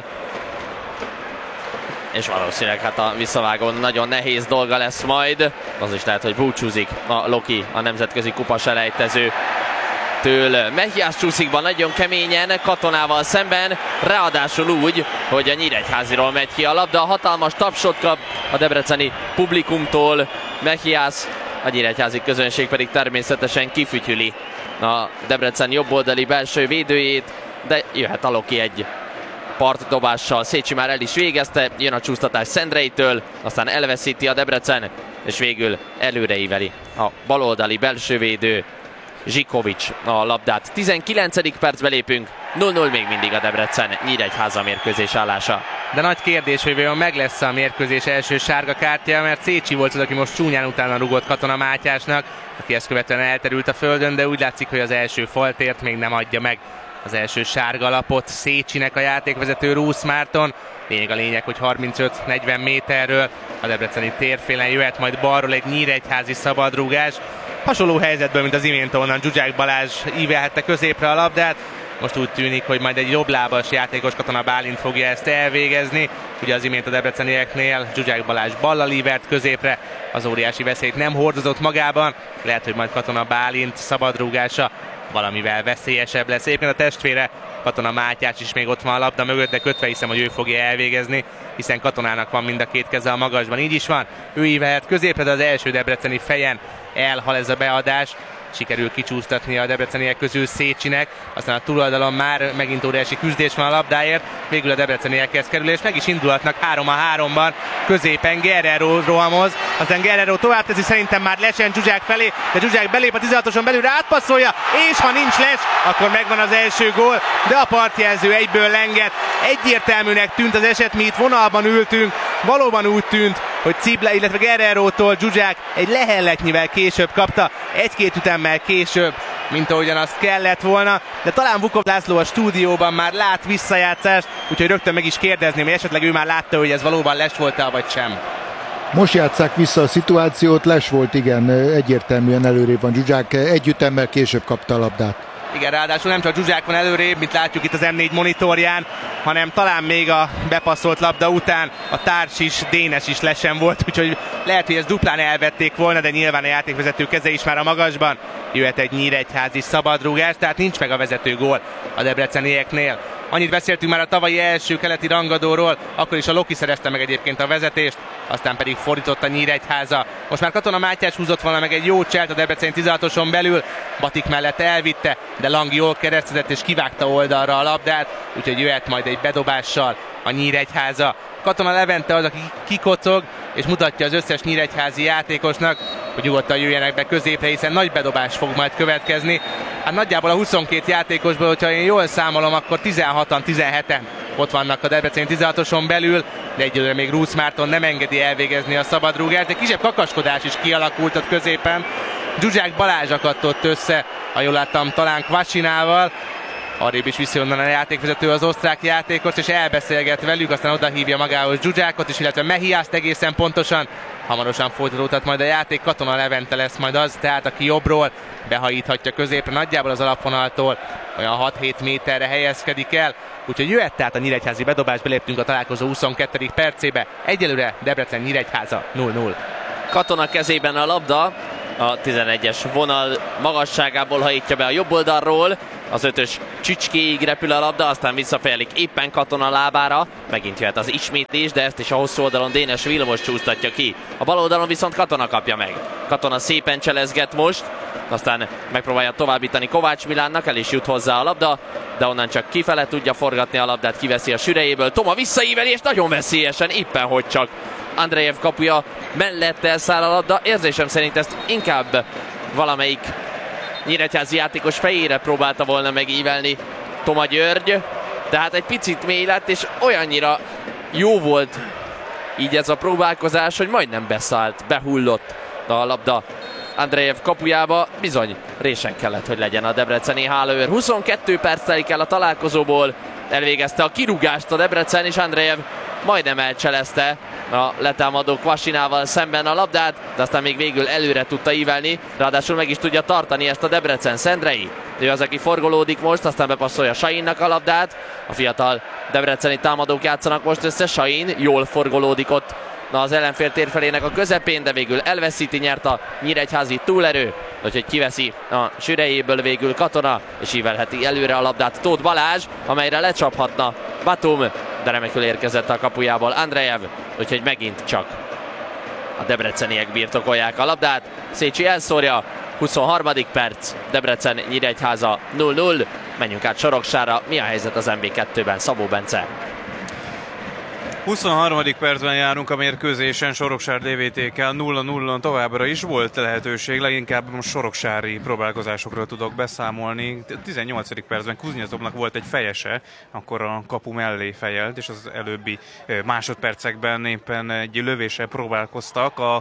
Speaker 5: És valószínűleg hát a visszavágón nagyon nehéz dolga lesz majd. Az is lehet, hogy búcsúzik a Loki a nemzetközi kupa selejtező től. Mehiász csúszikban nagyon keményen Katonával szemben, ráadásul úgy, hogy a Nyíregyháziról megy ki a labda. Hatalmas tapsot kap a debreceni publikumtól Mehiász, a nyíregyházi közönség pedig természetesen kifütyüli a Debrecen jobboldali belső védőjét, de jöhet a Loki egy partdobással. Szécsi már el is végezte, jön a csúsztatás Szendreitől, aztán elveszíti a Debrecen, és végül előreíveli a baloldali belsővédő Zsikovics a labdát. 19. percbe lépünk, 0-0 még mindig a Debrecen Nyíregyháza mérkőzés állása.
Speaker 4: De nagy kérdés, hogy vajon meg lesz a mérkőzés első sárga kártya, mert Szécsi volt az, aki most csúnyán utána rugott Katona Mátyásnak, aki ezt követően elterült a földön, de úgy látszik, hogy az első faltért még nem adja meg az első sárga lapot Szécsinek a játékvezető Rusz Márton. A lényeg, hogy 35-40 méterről a debreceni térfélen jöhet majd balról egy nyíregyházi szabadrúgás. Hasonló helyzetből, mint az imént, onnan Zsuzsák Balázs ívelhette középre a labdát. Most úgy tűnik, hogy majd egy jobblábas játékos, Katona Bálint fogja ezt elvégezni. Ugye az imént a debrecenieknél Zsuzsák Balázs ballal ívert középre, az óriási veszélyt nem hordozott magában. Lehet, hogy majd Katona Bálint szabadrúgása valamivel veszélyesebb lesz. Éppen a testvére Katona Mátyás is még ott van a labda mögött, de kötve hiszem, hogy ő fogja elvégezni, hiszen Katonának van mind a két keze a magasban. Így is van, ő ívelhet középre, de az első debreceni fejen elhal ez a beadás. Sikerül kicsúsztatni a debreceniek közül Szécsinek, aztán a túloldalon már megint óriási küzdés van a labdáért, végül a debreceniekhez kerül, és meg is indulhatnak 3-3-ban, középen Guerrero rohamoz, aztán Guerrero tovább teszi, szerintem már lesen Zsuzsák felé, de Zsuzsák belép a 16-oson belülre, átpasszolja, és ha nincs les, akkor megvan az első gól, de a partjelző egyből lenget. Egyértelműnek tűnt az eset, mi itt vonalban ültünk, valóban úgy tűnt, hogy Cibla, illetve Guerrero-tól Zsuzsák egy lehelletnyivel később kapta, egy-két ütemmel később, mint ahogyan azt kellett volna, de talán Vukov László a stúdióban már lát visszajátszást, úgyhogy rögtön meg is kérdezném, hogy esetleg ő már látta, hogy ez valóban les volt-e, vagy sem.
Speaker 2: Most játsszák vissza a szituációt, les volt, igen, egyértelműen előrébb van Zsuzsák, egy ütemmel később kapta a labdát.
Speaker 4: Igen, ráadásul nem csak Zsuzsák van előrébb, mint látjuk itt az M4 monitorján, hanem talán még a bepasszolt labda után a társ is, Dénes is lesen volt, úgyhogy lehet, hogy ezt duplán elvették volna, de nyilván a játékvezető keze is már a magasban. Jöhet egy nyíregyházi szabadrúgás, tehát nincs meg a vezető gól a debrecenieknél. Annyit beszéltünk már a tavalyi első keleti rangadóról, akkor is a Loki szerezte meg egyébként a vezetést, aztán pedig fordított a Nyíregyháza. Most már Katona Mátyás húzott volna meg egy jó cselt a debreceni 16-oson belül, Batik mellett elvitte, de Lang jól keresztezett és kivágta oldalra a labdát, úgyhogy jöhet majd egy bedobással a Nyíregyháza. Katona Levente az, aki kikocog, és mutatja az összes nyíregyházi játékosnak, hogy nyugodtan jöjjenek be középre, hiszen nagy bedobás fog majd következni. Hát nagyjából a 22 játékosból, hogyha én jól számolom, akkor 16-an, 17-en ott vannak a debreceni 16-oson belül, de egyelőre még Rusz Márton nem engedi elvégezni a szabadrúgást. Egy kisebb kakaskodás is kialakult ott középen, Zsuzsák Balázs akadt ott össze, ha jól láttam, talán Kvasinával. Arrébb is viszi onnan a játékvezető az osztrák játékot, és elbeszélget velük, aztán odahívja magához Zsuzsákot is, illetve Mehiászt egészen pontosan. Hamarosan folytatódhat majd a játék, Katona Levente lesz majd az, tehát aki jobbról behajíthatja középre, nagyjából az alapvonaltól olyan 6-7 méterre helyezkedik el. Úgyhogy jöhet tehát a nyíregyházi bedobás, beléptünk a találkozó 22. percébe. Egyelőre Debrecen-Nyíregyháza 0-0.
Speaker 5: Katona kezében a labda, a 11-es vonal magasságából hajítja be a jobb oldalról, az 5-ös csücskéig repül a labda, aztán visszafejelik éppen Katona lábára, megint jöhet az ismétlés, de ezt is a hosszú oldalon Dénes Vilmos csúsztatja ki. A bal oldalon viszont Katona kapja meg. Katona szépen cselezget most, aztán megpróbálja továbbítani Kovács Milánnak, el is jut hozzá a labda, de onnan csak kifele tudja forgatni a labdát, kiveszi a sürejéből. Toma visszaíveli, és nagyon veszélyesen, éppen hogy csak Andrejev kapuja mellett elszáll a labda. Érzésem szerint ezt inkább valamelyik nyíregyházi játékos fejére próbálta volna megívelni Toma György, de hát egy picit mély lett, és olyannyira jó volt így ez a próbálkozás, hogy majdnem beszállt, behullott a labda Andrejev kapujába. Bizony résen kellett, hogy legyen a debreceni hálóőr. 22 perc telik el a találkozóból, elvégezte a kirúgást a Debrecen, és Andrejev majdnem elcselezte a letámadó Kvasinával szemben a labdát, de aztán még végül előre tudta ívelni, ráadásul meg is tudja tartani ezt a Debrecen. Szendrei, ő az, aki forgolódik most, aztán bepasszolja Sainnak a labdát. A fiatal debreceni támadók játszanak most össze, Sain jól forgolódik ott az ellenfél térfelének a közepén, de végül elveszíti, nyert a nyíregyházi túlerő, úgyhogy kiveszi a sürejéből végül Katona, és ívelheti előre a labdát Tóth Balázs, amelyre lecsaphatna Batum, de remekül érkezett a kapujából Andrejev, úgyhogy megint csak a debreceniek birtokolják a labdát. Szécsi elszórja, 23. perc, Debrecen Nyíregyháza 0-0. Menjünk át Soroksára, mi a helyzet az MB2-ben, Szabó Bence?
Speaker 6: 23. percben járunk a mérkőzésen, Soroksár DVTK 0-0-on továbbra is volt lehetőség, leginkább most soroksári próbálkozásokról tudok beszámolni. 18. percben Kuznyecovnak volt egy fejese, akkor a kapu mellé fejelt, és az előbbi másodpercekben éppen egy lövéssel próbálkoztak a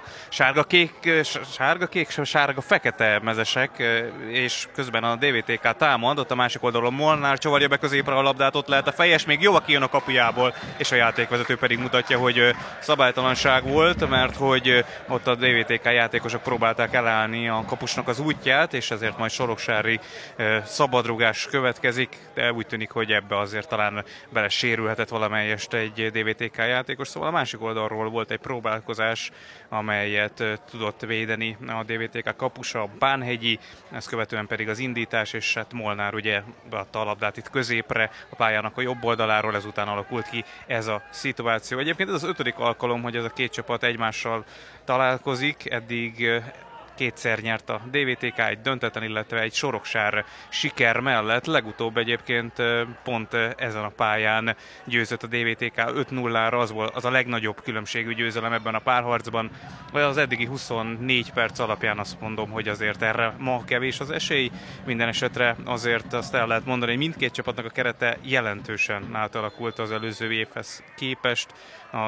Speaker 6: sárga-fekete mezesek, és közben a DVTK támad, ott a másik oldalon Molnár csavarja be középre a labdát, ott lehet a fejes, még jó, aki jön a kapujából, és a játékvezető pedig mutatja, hogy szabálytalanság volt, mert hogy ott a DVTK játékosok próbálták elállni a kapusnak az útját, és ezért majd soroksári szabadrugás következik, de úgy tűnik, hogy ebbe azért talán bele sérülhetett valamelyest egy DVTK játékos, szóval a másik oldalról volt egy próbálkozás, amelyet tudott védeni a DVTK kapusa, Bánhegyi, ezt követően pedig az indítás, és hát Molnár ugye beadta a labdát itt középre, a pályának a jobb oldaláról, ezután alakult ki ez a szituáció. Egyébként ez az 5. alkalom, hogy ez a két csapat egymással találkozik, eddig kétszer nyert a DVTK egy döntetlen, illetve egy Soroksár siker mellett. Legutóbb egyébként pont ezen a pályán győzött a DVTK 5-0-ra, az a legnagyobb különbségű győzelem ebben a párharcban. Az eddigi 24 perc alapján azt mondom, hogy azért erre ma kevés az esély. Minden esetre azért azt el lehet mondani, hogy mindkét csapatnak a kerete jelentősen átalakult az előző évhez képest. A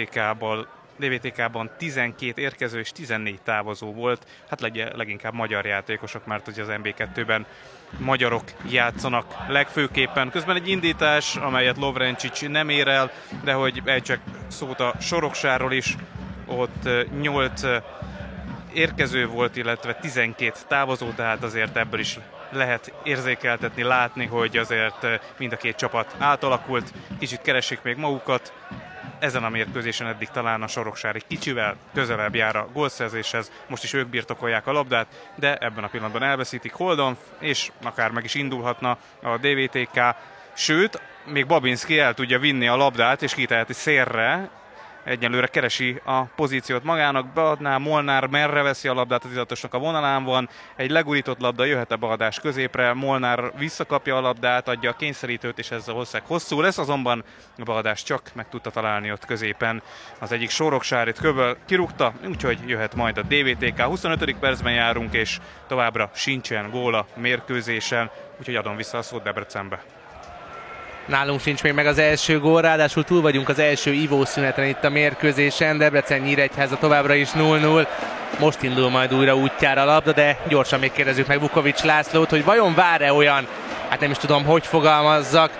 Speaker 6: DVTK-ban 12 érkező és 14 távozó volt, hát leginkább magyar játékosok, mert ugye az MB2-ben magyarok játszanak legfőképpen. Közben egy indítás, amelyet Lovrencsics nem ér el, de hogy ejtsek szót a Soroksáról is, ott 8 érkező volt, illetve 12 távozó, tehát azért ebből is lehet érzékeltetni, látni, hogy azért mind a két csapat átalakult, kicsit keresik még magukat. Ezen a mérkőzésen eddig talán a Soroksári kicsivel közelebb jár a gólszerzéshez, most is ők birtokolják a labdát, de ebben a pillanatban elveszítik Holdon, és akár meg is indulhatna a DVTK, sőt, még Babinski el tudja vinni a labdát, és kiteheti szélre. Egyelőre keresi a pozíciót magának, beadná, Molnár merre veszi a labdát, az izatosnak a vonalán van, egy legurított labda, jöhet a beadás középre, Molnár visszakapja a labdát, adja a kényszerítőt, és ez a hosszeg hosszú lesz, azonban a beadás csak meg tudta találni ott középen. Az egyik Soroksárit köböl kirúgta, úgyhogy jöhet majd a DVTK. 25. percben járunk, és továbbra sincsen gól a mérkőzésen, úgyhogy adom vissza a szót Debrecenbe.
Speaker 4: Nálunk sincs még meg az első gól, ráadásul túl vagyunk az első ivószüneten itt a mérkőzésen. Debrecen-Nyíregyháza továbbra is 0-0. Most indul majd újra útjára a labda, de gyorsan még kérdezzük meg Vukovics Lászlót, hogy vajon vár-e olyan, hát nem is tudom, hogy fogalmazzak,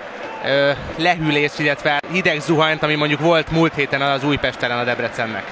Speaker 4: lehűlést, illetve hideg zuhanyt, ami mondjuk volt múlt héten az Újpest ellen a Debrecennek.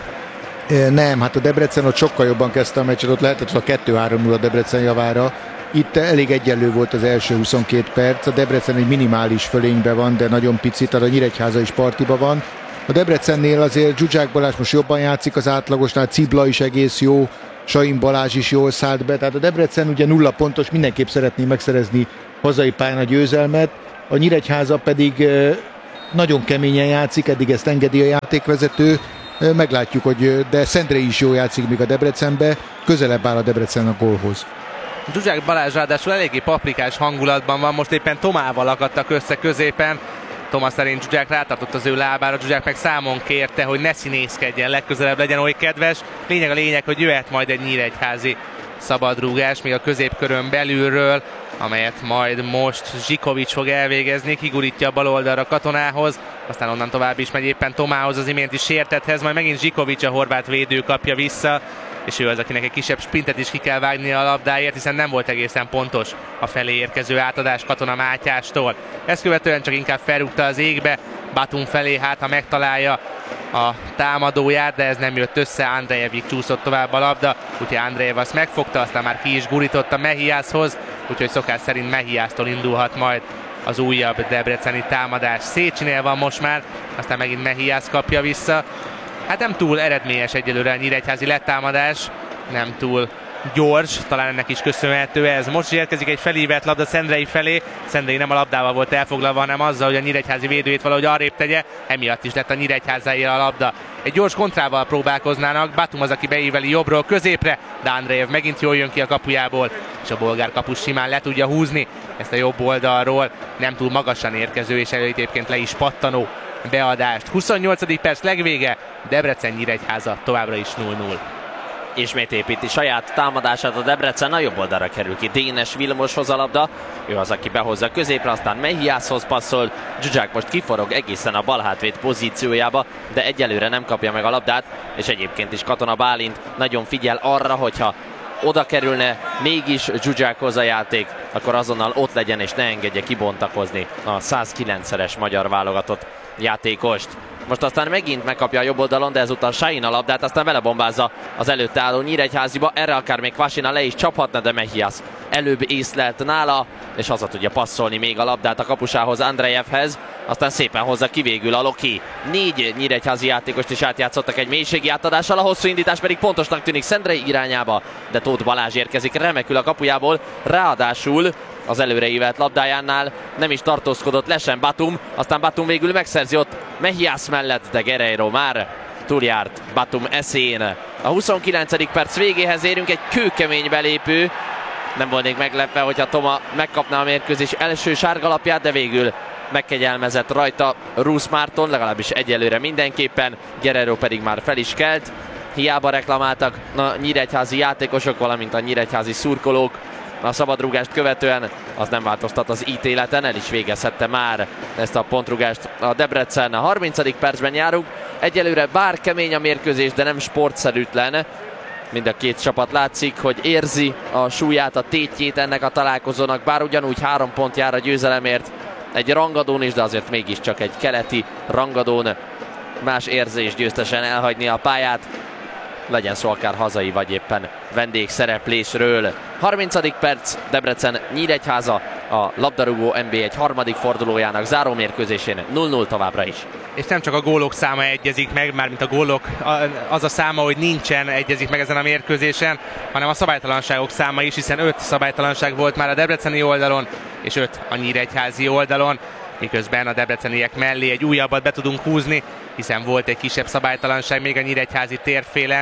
Speaker 2: Nem, hát a Debrecen ott sokkal jobban kezdte a meccset, ott lehetett a 2-3-0 a Debrecen javára. Itt elég egyenlő volt az első 22 perc, a Debrecen egy minimális fölényben van, de nagyon picit, tehát a Nyíregyháza is partiba van. A Debrecennél azért Zsuzsák Balázs most jobban játszik az átlagosnál, Cibla is egész jó, Sain Balázs is jól szállt be, tehát a Debrecen ugye 0 pontos, mindenképp szeretné megszerezni hazai pályán a győzelmet, a Nyíregyháza pedig nagyon keményen játszik, eddig ezt engedi a játékvezető, meglátjuk, hogy de Szendrei is jól játszik még a Debrecenbe, közelebb áll a Debrecen a gólhoz.
Speaker 4: Zsuzsák Balázs ráadásul eléggé paprikás hangulatban van, most éppen Tomával akadtak össze középen. Toma szerint Zsuzsák rátartott az ő lábára, Zsuzsák meg számon kérte, hogy ne színészkedjen, legközelebb legyen oly kedves. Lényeg, hogy jöhet majd egy nyíregyházi szabadrúgás, még a középkörön belülről, amelyet majd most Zsikovics fog elvégezni, kigurítja a bal oldalra Katonához, aztán onnan tovább is megy éppen Tomához, az iménti sértethez, majd megint Zsikovics, a horvát védő kapja vissza, és ő az, akinek egy kisebb sprintet is ki kell vágnia a labdáért, hiszen nem volt egészen pontos a felé érkező átadás Katona Mátyástól. Ezt követően csak inkább felrúgta az égbe, Batum felé, hát ha megtalálja a támadóját, de ez nem jött össze, Andrejevig csúszott tovább a labda, úgyhogy Andrejev azt megfogta, aztán már ki is gurította Mehiászhoz, úgyhogy szokás szerint Mehiásztól indulhat majd az újabb debreceni támadás. Szécsinél van most már, aztán megint Mehiász kapja vissza. Hát nem túl eredményes egyelőre a nyíregyházi letámadás, nem túl gyors, talán ennek is köszönhető ez. Most érkezik egy felívett labda Szendrei felé, Szendrei nem a labdával volt elfoglalva, hanem azzal, hogy a nyíregyházi védőjét valahogy arrébb tegye, emiatt is lett a nyíregyházáé a labda. Egy gyors kontrával próbálkoznának, Batum az, aki beíveli jobbról középre, de Andrejev megint jól jön ki a kapujából, és a bolgár kapus simán le tudja húzni ezt a jobb oldalról, nem túl magasan érkező, és egyébként le is pattanó beadást. 28. perc legvége, Debrecen-Nyíregyháza továbbra is 0-0.
Speaker 5: Ismét építi saját támadását a Debrecen, a jobb oldalra kerül ki Dénes Vilmoshoz a labda, ő az, aki behozza középre, aztán Mehiászhoz passzol, Zsuzsák most kiforog egészen a bal hátvéd pozíciójába, de egyelőre nem kapja meg a labdát, és egyébként is Katona Bálint nagyon figyel arra, hogyha oda kerülne mégis Zsuzsákhoz a játék, akkor azonnal ott legyen és ne engedje kibontakozni a 109-szeres magyar válogatott játékost. Most aztán megint megkapja a jobb oldalon, de ezúttal Sain a labdát, aztán belebombázza az előtte álló Nyíregyháziba. Erre akár még Kvasina le is csaphatna, de Mehiász előbb észlelt nála, és haza tudja passzolni még a labdát a kapusához, Andrejevhez. Aztán szépen hozza ki végül a Loki. 4 nyíregyházi játékost is átjátszottak egy mélységi átadással, a hosszú indítás pedig pontosnak tűnik Szendrei irányába, de Tóth Balázs érkezik remekül a kapujából, ráadásul az előreívelt labdájánál nem is tartózkodott le sem Batum, aztán Batum végül megszerzi ott Mehiász mellett, de Guerreiro már túljárt Batum eszén. A 29. perc végéhez érünk, egy kőkemény belépő. Nem volnék meglepve, hogyha Toma megkapná a mérkőzés első sárgalapját, de végül megkegyelmezett rajta Rusz Márton, legalábbis egyelőre mindenképpen, Guerreiro pedig már fel is kelt. Hiába reklamáltak a nyíregyházi játékosok, valamint a nyíregyházi szurkolók a szabadrúgást követően, az nem változtat az ítéleten, el is végezhette már ezt a pontrúgást a Debrecen. A 30. percben járunk, egyelőre bár kemény a mérkőzés, de nem sportszerűtlen. Mind a két csapat látszik, hogy érzi a súlyát, a tétjét ennek a találkozónak, bár ugyanúgy 3 pont jár a győzelemért egy rangadón is, de azért mégiscsak egy keleti rangadón más érzés győztesen elhagyni a pályát, legyen szó akár hazai vagy éppen vendégszereplésről. 30. perc, Debrecen Nyíregyháza, a labdarúgó NB1 harmadik fordulójának zárómérkőzésén 0-0 továbbra is.
Speaker 4: És nem csak a gólok száma egyezik meg, mármint a gólok, az a száma, hogy nincsen egyezik meg ezen a mérkőzésen, hanem a szabálytalanságok száma is, hiszen 5 szabálytalanság volt már a debreceni oldalon, és 5 a nyíregyházi oldalon, miközben a debreceniek mellé egy újabbat be tudunk húzni, hiszen volt egy kisebb szabálytalanság még a nyíregyházi térfélen.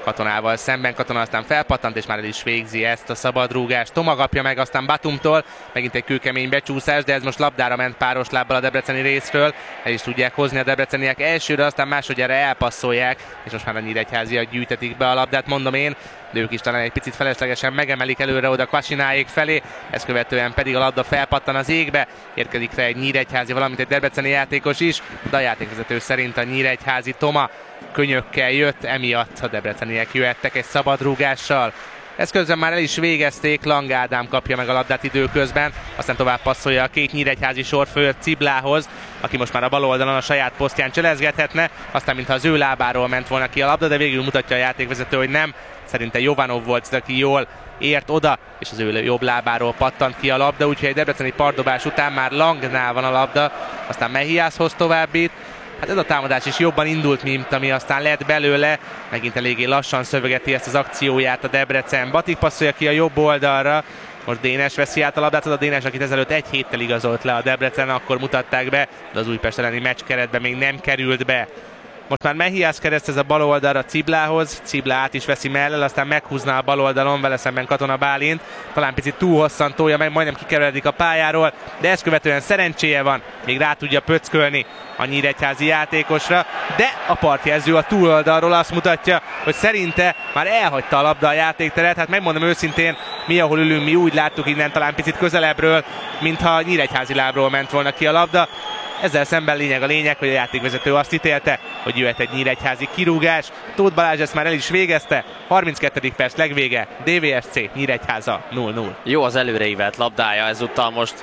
Speaker 4: Katonával szemben. Katona aztán felpattant, és már el is végzi ezt a szabadrúgást. Toma kapja meg aztán Batumtól, megint egy kőkemény becsúszás, de ez most labdára ment páros lábbal a debreceni részről. El is tudják hozni a debreceniek elsőre, aztán másodjára elpasszolják, és most már a nyíregyháziak gyűjtetik be a labdát, mondom én, de ők is talán egy picit feleslegesen megemelik előre oda Kvasináék felé, ezt követően pedig a labda felpattan az égbe, érkezik rá egy nyíregyházi, valamint egy debreceni játékos is, de a játékvezető szerint a nyíregyházi Toma könyökkel jött, emiatt a debreceniek jöhettek egy szabadrúgással. Ezt közben már el is végezték, Lang Ádám kapja meg a labdát időközben, aztán tovább passzolja a két nyíregyházi sorfőt Ciblához, aki most már a bal oldalon a saját posztján cselezgethetne, aztán mintha az ő lábáról ment volna ki a labda, de végül mutatja a játékvezető, hogy nem. Szerinte Jovanov volt, aki jól ért oda, és az ő jobb lábáról pattant ki a labda, úgyhogy egy debreceni partdobás után már Langnál van a labda, aztán Mehiászhoz továbbít. Hát ez a támadás is jobban indult, mint ami aztán lett belőle. Megint eléggé lassan szövegeti ezt az akcióját a Debrecen. Batik passzolja ki a jobb oldalra. Most Dénes veszi át a labdát, az a Dénes, akit ezelőtt egy héttel igazolt le a Debrecen, akkor mutatták be, de az Újpest elleni meccskeretbe még nem került be. Most már Mehiász keresztez a bal oldalra Ciblához, Ciblá át is veszi mellel, aztán meghúzná a bal oldalon, vele szemben Katona Bálint, talán picit túl hosszan tolja meg, majdnem kikeveredik a pályáról, de ezt követően szerencséje van, még rá tudja pöckölni a nyíregyházi játékosra, de a partjelző a túloldalról azt mutatja, hogy szerinte már elhagyta a labda a játékteret. Hát megmondom őszintén, mi ahol ülünk, mi úgy láttuk innen talán picit közelebbről, mintha nyíregyházi lábról ment volna ki a labda. Ezzel szemben a lényeg, hogy a játékvezető azt ítélte, hogy jöhet egy nyíregyházi kirúgás. Tóth Balázs ezt már el is végezte. 32. perc legvége, DVSC Nyíregyháza 0-0.
Speaker 5: Jó az előreívelt labdája ezúttal most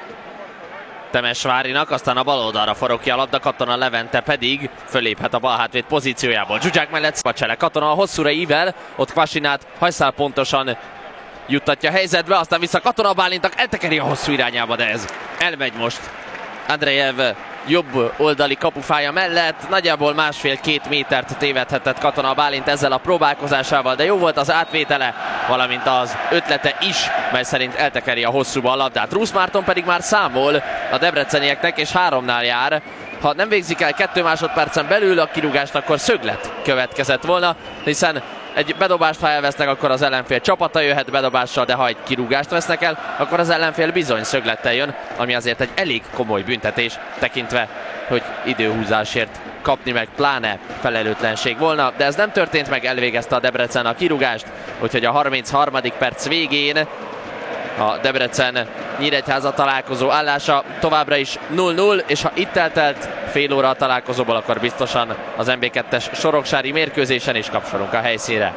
Speaker 5: Temesvárinak, aztán a bal oldalra forog ki a labda, Katona Levente pedig föléphet a bal hátvéd pozíciójából. Zsuzsák mellett Spacsele, Katona a hosszúra ível, ott Kvasinát hajszál pontosan juttatja helyzetbe, aztán vissza Katona Bálintnak, eltekeri a hosszú irányába, de ez elmegy most Andrejev jobb oldali kapufája mellett, nagyjából 1,5-2 métert tévedhetett Katona Bálint ezzel a próbálkozásával, de jó volt az átvétele, valamint az ötlete is, mely szerint eltekeri a hosszúba a labdát. Rusz Márton pedig már számol a debrecenieknek, és 3-nál jár. Ha nem végzik el 2 másodpercen belül a kirúgást, akkor szöglet következett volna, hiszen egy bedobást, ha elvesznek, akkor az ellenfél csapata jöhet bedobással, de ha egy kirúgást vesznek el, akkor az ellenfél bizony szöglettel jön, ami azért egy elég komoly büntetés, tekintve, hogy időhúzásért kapni meg pláne felelőtlenség volna, de ez nem történt meg, elvégezte a Debrecen a kirúgást, úgyhogy a 33. perc végén a Debrecen Nyíregyháza találkozó állása továbbra is 0-0, és ha itt eltelt fél óra a találkozóból, akkor biztosan az MB2-es soroksári mérkőzésen is kapcsolunk a helyszínre.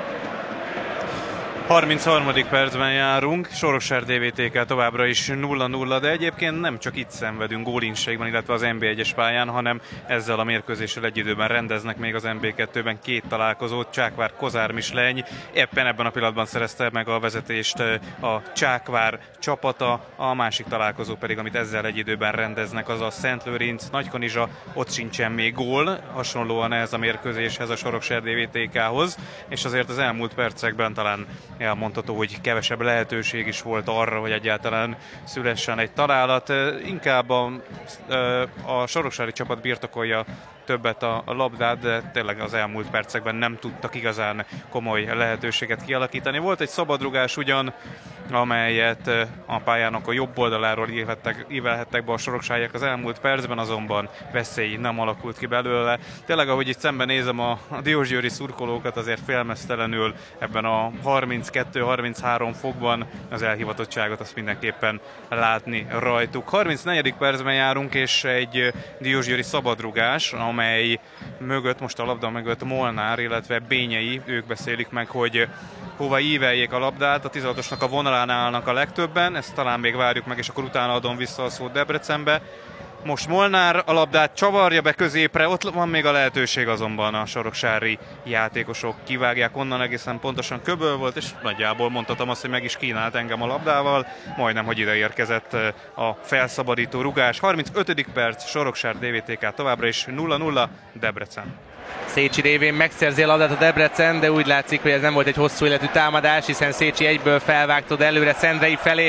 Speaker 6: 33. percben járunk, Sorokság DVTK továbbra is 0-0, de egyébként nem csak itt szenvedünk gólinségben, illetve az NB1-es pályán, hanem ezzel a mérkőzéssel egy időben rendeznek még az NB2-ben 2 találkozót. Csákvár Kozár Misleny éppen ebben a pillanatban szerezte meg a vezetést a Csákvár csapata, a másik találkozó pedig, amit ezzel egy időben rendeznek, az a Szentlőrinc Nagykanizsa, ott sincsen még gól, hasonlóan ez a mérkőzéshez, a Sorokság DVTK-hoz, és azért az elmúlt percekben talán elmondható, hogy kevesebb lehetőség is volt arra, hogy egyáltalán szülessen egy találat. Inkább a soroksári csapat birtokolja többet a labdát, de tényleg az elmúlt percekben nem tudtak igazán komoly lehetőséget kialakítani. Volt egy szabadrugás ugyan, amelyet a pályának a jobb oldaláról ívelhettek be a soroksáriak az elmúlt percben, azonban veszély nem alakult ki belőle. Tényleg, ahogy itt szemben nézem a diósgyőri szurkolókat, azért félmeztelenül ebben a 32-33 fokban az elhivatottságot azt mindenképpen látni rajtuk. 34. percben járunk, és egy diósgyőri szabadrugás, amely mögött, most a labda mögött Molnár, illetve Bényei, ők beszélik meg, hogy hova íveljék a labdát, a 16-osnak a vonalán állnak a legtöbben, ezt talán még várjuk meg, és akkor utána adom vissza a szót Debrecenbe. Most Molnár a labdát csavarja be középre, ott van még a lehetőség, azonban a soroksári játékosok kivágják onnan, egészen pontosan köböl volt, és nagyjából mondhatom azt, hogy meg is kínált engem a labdával, majdnem, hogy ide érkezett a felszabadító rugás. 35. perc, Sorokság DVTK továbbra is 0-0, Debrecen.
Speaker 4: Szécsi révén megszerzi a labdát a Debrecen, de úgy látszik, hogy ez nem volt egy hosszú életű támadás, hiszen Szécsi egyből felvágtod előre Szendrei felé,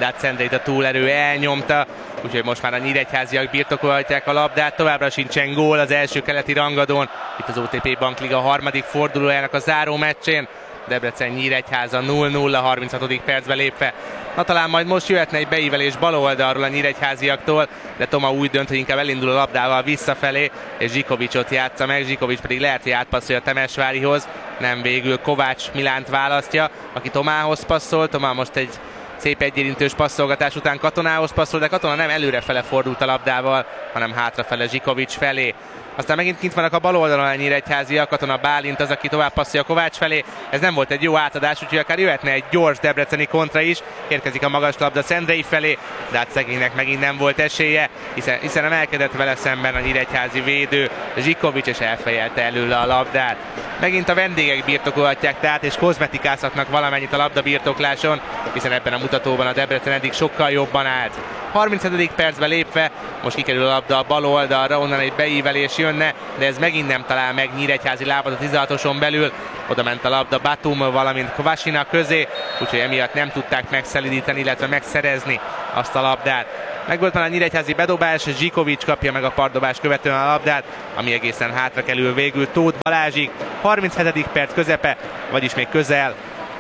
Speaker 4: de hát Szendreit a túlerő elnyomta, úgyhogy most már a nyíregyháziak birtokolhatják a labdát, továbbra sincsen gól az első keleti rangadón, itt az OTP Bankliga harmadik fordulójának a záró meccsén. Debrecen-Nyíregyháza 0-0 a 36. percbe lépve. Na talán majd most jöhetne egy beívelés bal oldalról a nyíregyháziaktól, de Toma úgy dönt, hogy inkább elindul a labdával visszafelé, és Zsikovicsot játsza meg, Zsikovics pedig lehet, hogy átpasszolja Temesvárihoz, nem, végül Kovács Milánt választja, aki Tomához passzol. Tomá most egy szép egyérintős passzolgatás után Katonához passzol, de Katona nem előrefele fordult a labdával, hanem hátrafele Zsikovics felé. Aztán megint kint vannak a bal oldalon a nyíregyháziak, Katona Bálint az, aki tovább passzolja Kovács felé. Ez nem volt egy jó átadás, úgyhogy akár jöhetne egy gyors debreceni kontra is. Érkezik a magas labda Szendrei felé, de hát szegénynek megint nem volt esélye, hiszen emelkedett vele szemben a nyíregyházi védő Zsikovics, és elfejelte előle a labdát. Megint a vendégek birtokolhatják tehát, és kozmetikázhatnak valamennyit a labdabirtokláson, hiszen ebben a mutatóban a Debrecen eddig sokkal jobban állt. 37. percbe lépve, most kikerül a labda a bal oldalra, onnan egy beívelés jönne, de ez megint nem talál meg nyíregyházi lábad a 16-oson belül. Oda ment a labda Batum, valamint Kvasina közé, úgyhogy emiatt nem tudták megszelidíteni, illetve megszerezni azt a labdát. Megvolt már a nyíregyházi bedobás, Zsikovics kapja meg a partdobás követően a labdát, ami egészen hátra kerül végül Tóth Balázsig. 37. perc közepe, vagyis még közel.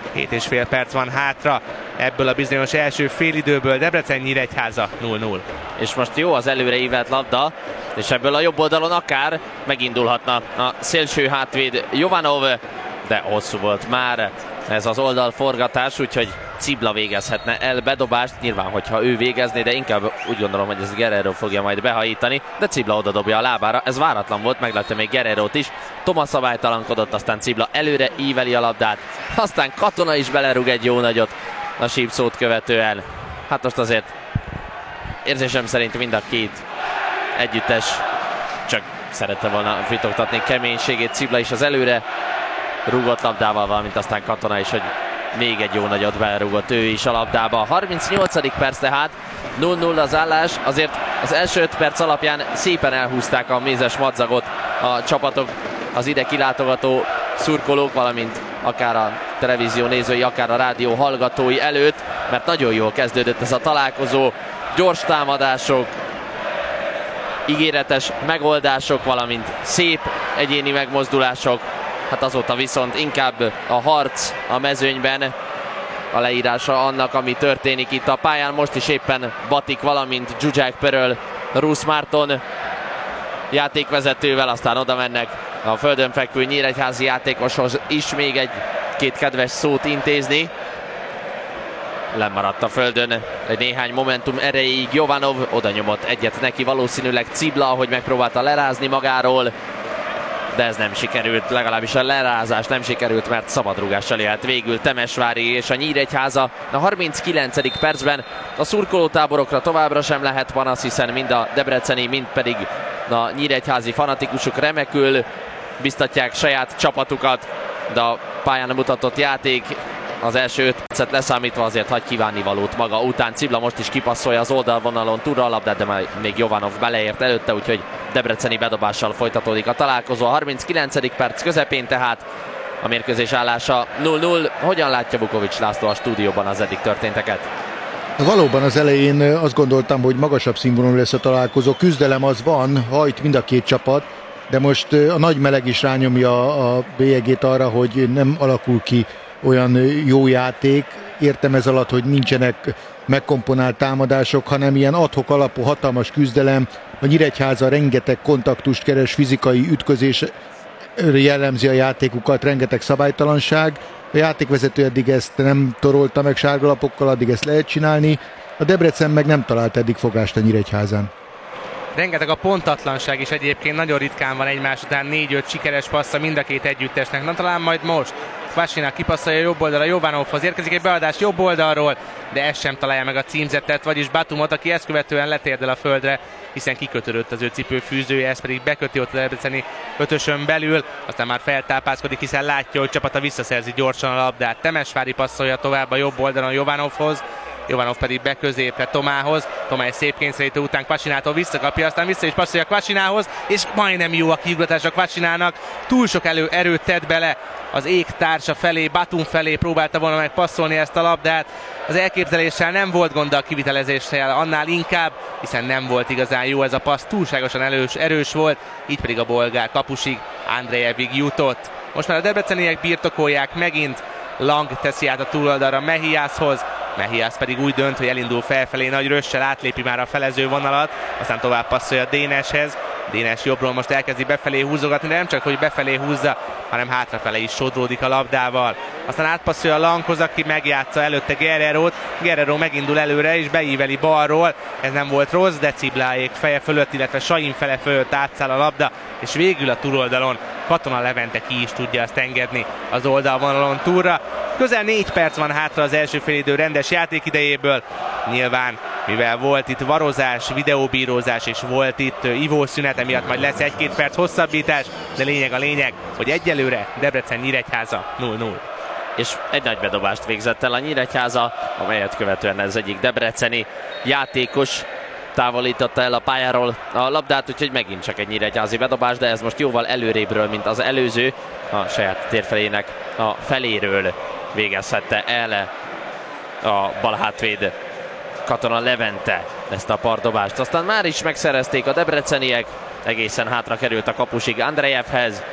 Speaker 4: 7,5 perc van hátra ebből a bizonyos első félidőből. Debrecen-Nyíregyháza 0-0.
Speaker 5: És most jó az előre ívelt labda, és ebből a jobb oldalon akár megindulhatna a szélső hátvéd Jovanov, de hosszú volt már ez az oldalforgatás, úgyhogy Cibla végezhetne el bedobást, nyilván hogyha ő végezné, de inkább úgy gondolom, hogy ez Guerrero fogja majd behajítani, de Cibla oda dobja a lábára, ez váratlan volt, meglátta még Guerrerót is, Toma szabálytalankodott, aztán Cibla előre íveli a labdát, aztán Katona is belerúg egy jó nagyot a sípszót követően. Hát most azért érzésem szerint mind a két együttes csak szerette volna fitoktatni keménységét, Cibla is az előre rúgott labdával, valamint aztán Katona is, hogy még egy jó nagyot belerúgott ő is a labdába. 38. perc tehát, 0-0 az állás, azért az első 5 perc alapján szépen elhúzták a mézes madzagot a csapatok, az ide kilátogató szurkolók, valamint akár a televízió nézői, akár a rádió hallgatói előtt, mert nagyon jól kezdődött ez a találkozó, gyors támadások, ígéretes megoldások, valamint szép egyéni megmozdulások. Hát azóta viszont inkább a harc a mezőnyben a leírása annak, ami történik itt a pályán. Most is éppen Batik, valamint Zsuzsák Pöröl, Rusz Márton játékvezetővel, aztán oda mennek a földön fekvő nyíregyházi játékoshoz is még egy-két kedves szót intézni. Lemaradt a földön egy néhány momentum erejéig Jovanov, oda nyomott egyet neki valószínűleg Cibla, ahogy megpróbálta lerázni magáról, de ez nem sikerült, legalábbis a lerázás nem sikerült, mert szabadrúgással élt végül Temesvári és a Nyíregyháza. A 39. percben a szurkolótáborokra továbbra sem lehet panasz, hiszen mind a debreceni, mind pedig a nyíregyházi fanatikusok remekül biztatják saját csapatukat, de a pályán mutatott játék az első 5 percet leszámítva azért hagy kívánnivalót maga után. Cibla most is kipasszolja az oldalvonalon túlra a labdát, de még Jovanov beleért előtte, úgyhogy debreceni bedobással folytatódik a találkozó. A 39. perc közepén tehát a mérkőzés állása 0-0. Hogyan látja Vukovics László a stúdióban az eddig történteket?
Speaker 2: Valóban az elején azt gondoltam, hogy magasabb színvonalú lesz a találkozó. Küzdelem az van, hajt mind a két csapat, de most a nagy meleg is rányomja a bélyegét arra, hogy nem alakul ki olyan jó játék. Értem ez alatt, hogy nincsenek megkomponált támadások, hanem ilyen ad-hoc alapú hatalmas küzdelem. A Nyíregyháza rengeteg kontaktust keres, fizikai ütközés jellemzi a játékukat, rengeteg szabálytalanság. A játékvezető eddig ezt nem torolta meg sárgalapokkal, addig ezt lehet csinálni. A Debrecen meg nem talált eddig fogást a Nyíregyházán.
Speaker 4: Rengeteg a pontatlanság is egyébként, nagyon ritkán van egymás után 4-5 sikeres passza mind a két együttesnek. Na talán majd most Kvasina kipasszolja jobb oldalra, Jovanovhoz érkezik egy beadás jobb oldalról, de ez sem találja meg a címzettet, vagyis Batumot, aki ezt követően letérdel a földre, hiszen kikötődött az ő cipőfűzője, ez pedig beköti ott a debreceni ötösön belül, aztán már feltápászkodik, hiszen látja, hogy csapata visszaszerzi gyorsan a labdát. Temesvári passzolja tovább a jobb oldalon Jovanovhoz, Jovanov pedig be középre Tomához. Tomá egy szép kényszerítő után Kvasinától visszakapja, aztán vissza is passzolja Kvasinához, és majdnem jó a kiugratás a Kvasinának. Túl sok erőt tett bele az égtársa felé, Batum felé próbálta volna meg passzolni ezt a labdát. Az elképzeléssel nem volt gond, a kivitelezéssel annál inkább, hiszen nem volt igazán jó ez a passz, túlságosan erős volt, így pedig a bolgár kapusig, Andrejevig jutott. Most már a debreceniek birtokolják megint, Lang teszi át a túloldalra Mehiashoz, Mehias pedig úgy dönt, hogy elindul felfelé, nagy rössel átlépi már a felező vonalat, aztán tovább passzolja Déneshez. Dénes jobbról most elkezdi befelé húzogatni, de nem csak, hogy befelé húzza, hanem hátrafele is sodródik a labdával. Aztán átpasszolja Langhoz, aki megjátsza előtte Guerrero-t. Guerrero megindul előre és beíveli balról. Ez nem volt rossz, de Cibláék feje fölött, illetve Sain fele fölött átszáll a labda, és végül a túloldalon Katona Levente ki is tudja azt engedni az oldalvonalon túlra. Közel 4 perc van hátra az első félidő rendes játékidejéből. Nyilván, mivel volt itt varozás, videóbírózás, és volt itt ivószünet, emiatt majd lesz 1-2 perc hosszabbítás, de lényeg a lényeg, hogy egyelőre Debrecen-Nyíregyháza 0-0.
Speaker 5: És egy nagy bedobást végzett el a Nyíregyháza, amelyet követően ez egyik debreceni játékos távolította el a pályáról a labdát, úgyhogy megint csak egy nyíregyházi bedobás, de ez most jóval előrébről, mint az előző, a saját térfelének a feléről végezhette el a balhátvéd Katona Levente ezt a pardobást. Aztán már is megszerezték a debreceniek, egészen hátra került a kapusig Andrejevhez.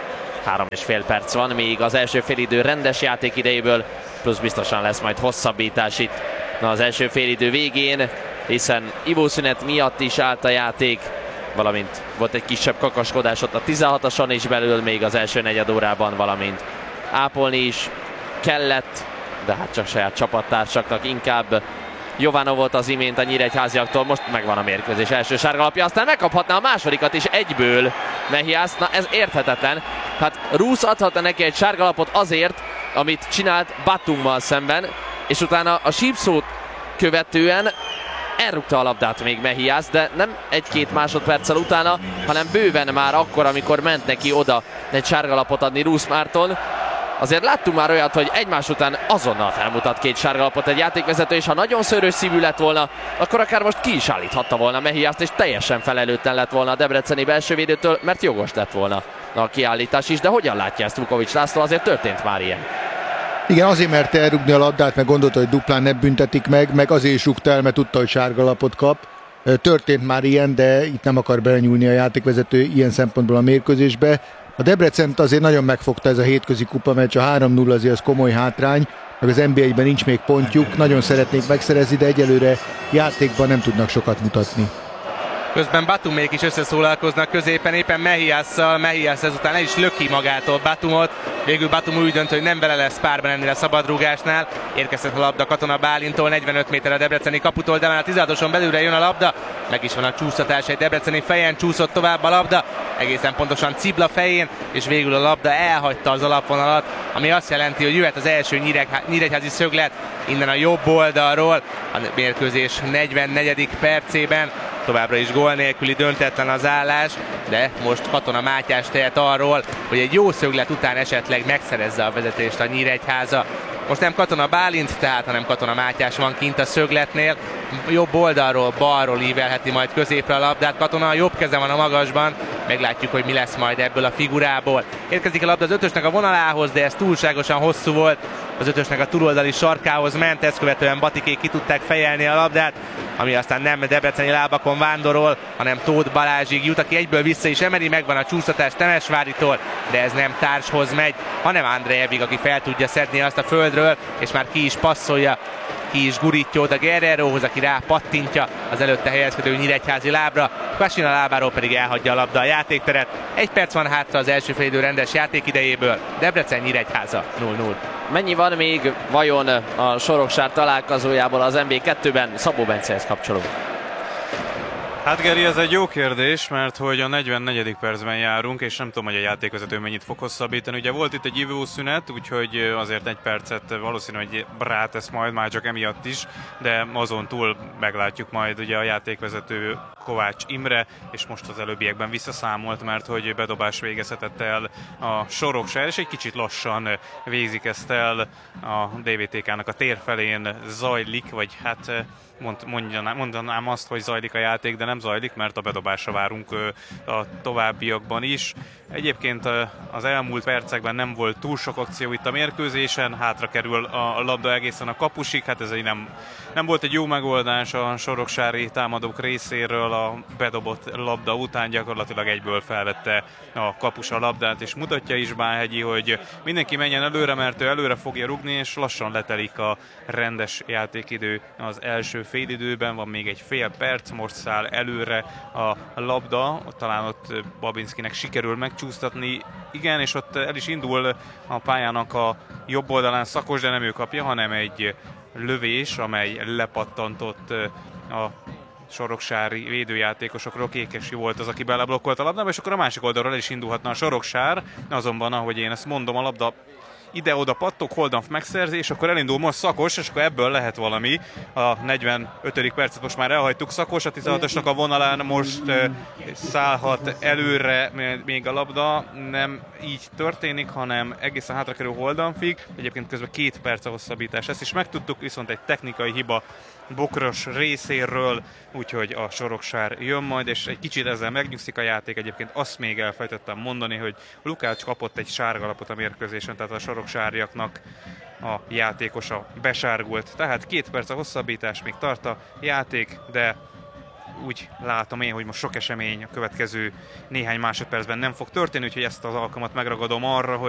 Speaker 5: 3,5 perc van még az első félidő rendes játékidejéből, plusz biztosan lesz majd hosszabbítás itt az első félidő végén, hiszen ivószünet miatt is állt a játék, valamint volt egy kisebb kakaskodás ott a 16-ason is belül még az első negyed órában, valamint ápolni is kellett, de hát csak saját csapattársaknak inkább. Jovanov volt az imént a nyíregyháziaktól, most megvan a mérkőzés első sárgalapja, aztán megkaphatná a másodikat is egyből Mehias. Na ez érthetetlen, hát Rusz adhatna neki egy sárgalapot azért, amit csinált Batummal szemben, és utána a sípszót követően elrúgta a labdát még Mehias, de nem 1-2 másodperccel utána, hanem bőven már akkor, amikor ment neki oda egy sárgalapot adni Rusz Márton. Azért láttunk már olyat, hogy egymás után azonnal felmutat 2 sárgalapot egy játékvezető, és ha nagyon szőrös szívű lett volna, akkor akár most ki is állíthatta volna Mehiast, és teljesen felelőtlen lett volna a debreceni belsővédőtől, mert jogos lett volna a kiállítás is. De hogyan látja ezt Vukovics László? Azért történt már ilyen.
Speaker 2: Igen, azért merte elrugni a labdát, meg gondolta, hogy duplán ne büntetik meg azért is rúgta el, mert tudta, hogy sárgalapot kap. Történt már ilyen, de itt nem akar belenyúlni a játékvezető ilyen szempontból a mérkőzésbe. A Debrecent azért nagyon megfogta ez a hétközi kupa meccs, a 3-0 azért az komoly hátrány, meg az NBA-ben nincs még pontjuk, nagyon szeretnék megszerezni, de egyelőre játékban nem tudnak sokat mutatni.
Speaker 4: Közben Batumék is összeszólalkoznak középen, éppen Mehiasszal. Mehias ezután el is löki magától Batumot. Végül Batum úgy dönt, hogy nem vele lesz párban ennél a szabadrúgásnál. Érkezett a labda Katona Bálintól, 45 méter a debreceni kaputól, de már a 16-oson belülre jön a labda. Meg is van a csúsztatás, egy debreceni fejen csúszott tovább a labda, egészen pontosan Cibla fején, és végül a labda elhagyta az alapvonalat, ami azt jelenti, hogy jöhet az első nyíregyházi szöglet innen a jobb oldalról, a mérkőzés 44. percében. Továbbra is gól nélküli, döntetlen az állás, de most Katona Mátyás tehet arról, hogy egy jó szöglet után esetleg megszerezze a vezetést a Nyíregyháza. Most nem Katona Bálint tehát, hanem Katona Mátyás van kint a szögletnél. Jobb oldalról, balról ívelheti majd középre a labdát. Katona a jobb keze van a magasban, meglátjuk, hogy mi lesz majd ebből a figurából. Érkezik a labda az ötösnek a vonalához, de ez túlságosan hosszú volt. Az ötösnek a túloldali sarkához ment, ezt követően Batikék ki tudták fejelni a labdát, ami aztán nem debreceni lábakon vándorol, hanem Tóth Balázsig jut, aki egyből vissza is emeli, megvan a csúsztatás Temesváritól, de ez nem társhoz megy, hanem Andrejevig, aki fel tudja szedni azt a földről, és már ki is passzolja, ki is gurítja oda Guerrerohoz, aki rá pattintja az előtte helyezkedő nyíregyházi lábra, Kvasina lábáról pedig elhagyja a labda a játékteret. 1 perc van hátra az első félidő rendes játékidejéből, Debrecen Nyíregyháza 0-0.
Speaker 5: Mennyi van még vajon a Soroksár találkozójából az MB2-ben? Szabó Bencehez kapcsolunk.
Speaker 6: Hát Geri, ez egy jó kérdés, mert hogy a 44. percben járunk, és nem tudom, hogy a játékvezető mennyit fog hosszabbítani. Ugye volt itt egy ivószünet, úgyhogy azért egy percet valószínű, hogy rátesz majd, már csak emiatt is, de azon túl meglátjuk majd ugye a játékvezető Kovács Imre, és most az előbbiekben visszaszámolt, mert hogy bedobás végezhetett el a Sorokság, és egy kicsit lassan végzik ezt el a DVTK-nak a tér felén zajlik, vagy hát mondanám azt, hogy zajlik a játék, de nem zajlik, mert a bedobásra várunk a továbbiakban is. Egyébként az elmúlt percekben nem volt túl sok akció itt a mérkőzésen, hátra kerül a labda egészen a kapusig, hát ez nem volt egy jó megoldás a soroksári támadók részéről, a bedobott labda után gyakorlatilag egyből felvette a kapus a labdát, és mutatja is Bálhegyi, hogy mindenki menjen előre, mert ő előre fogja rugni, és lassan letelik a rendes játékidő az első félidőben, van még egy fél perc, most száll előre a labda, talán ott Babinszkinek sikerül megcsúsztatni, igen, és ott el is indul a pályának a jobb oldalán Szakos, de nem ő kapja, hanem egy lövés, amely lepattantott a soroksári védőjátékosokról. Kékesi volt az, aki beleblokkolt a labdába, és akkor a másik oldalról el is indulhatna a Soroksár, azonban, ahogy én ezt mondom, a labda ide-oda pattog, Holdanf megszerzi, és akkor elindul most Szakos, és akkor ebből lehet valami. A 45. percet most már elhagytuk, Szakos a 16-osnak a vonalán most szállhat előre még a labda. Nem így történik, hanem egészen hátra kerül Holdanfig. Egyébként közben 2 perc a hosszabbítás. Ezt is megtudtuk, viszont egy technikai hiba Bokros részéről, úgyhogy a Soroksár jön majd, és egy kicsit ezzel megnyugszik a játék. Egyébként azt még elfelejtettem mondani, hogy Lukács kapott egy sárgalapot a mérkőzésen, tehát a soroksáriaknak a játékosa besárgult. Tehát 2 perc a hosszabbítás, még tart a játék, de úgy látom én, hogy most sok esemény a következő néhány másodpercben nem fog történni, úgyhogy ezt az alkalmat megragadom arra, hogy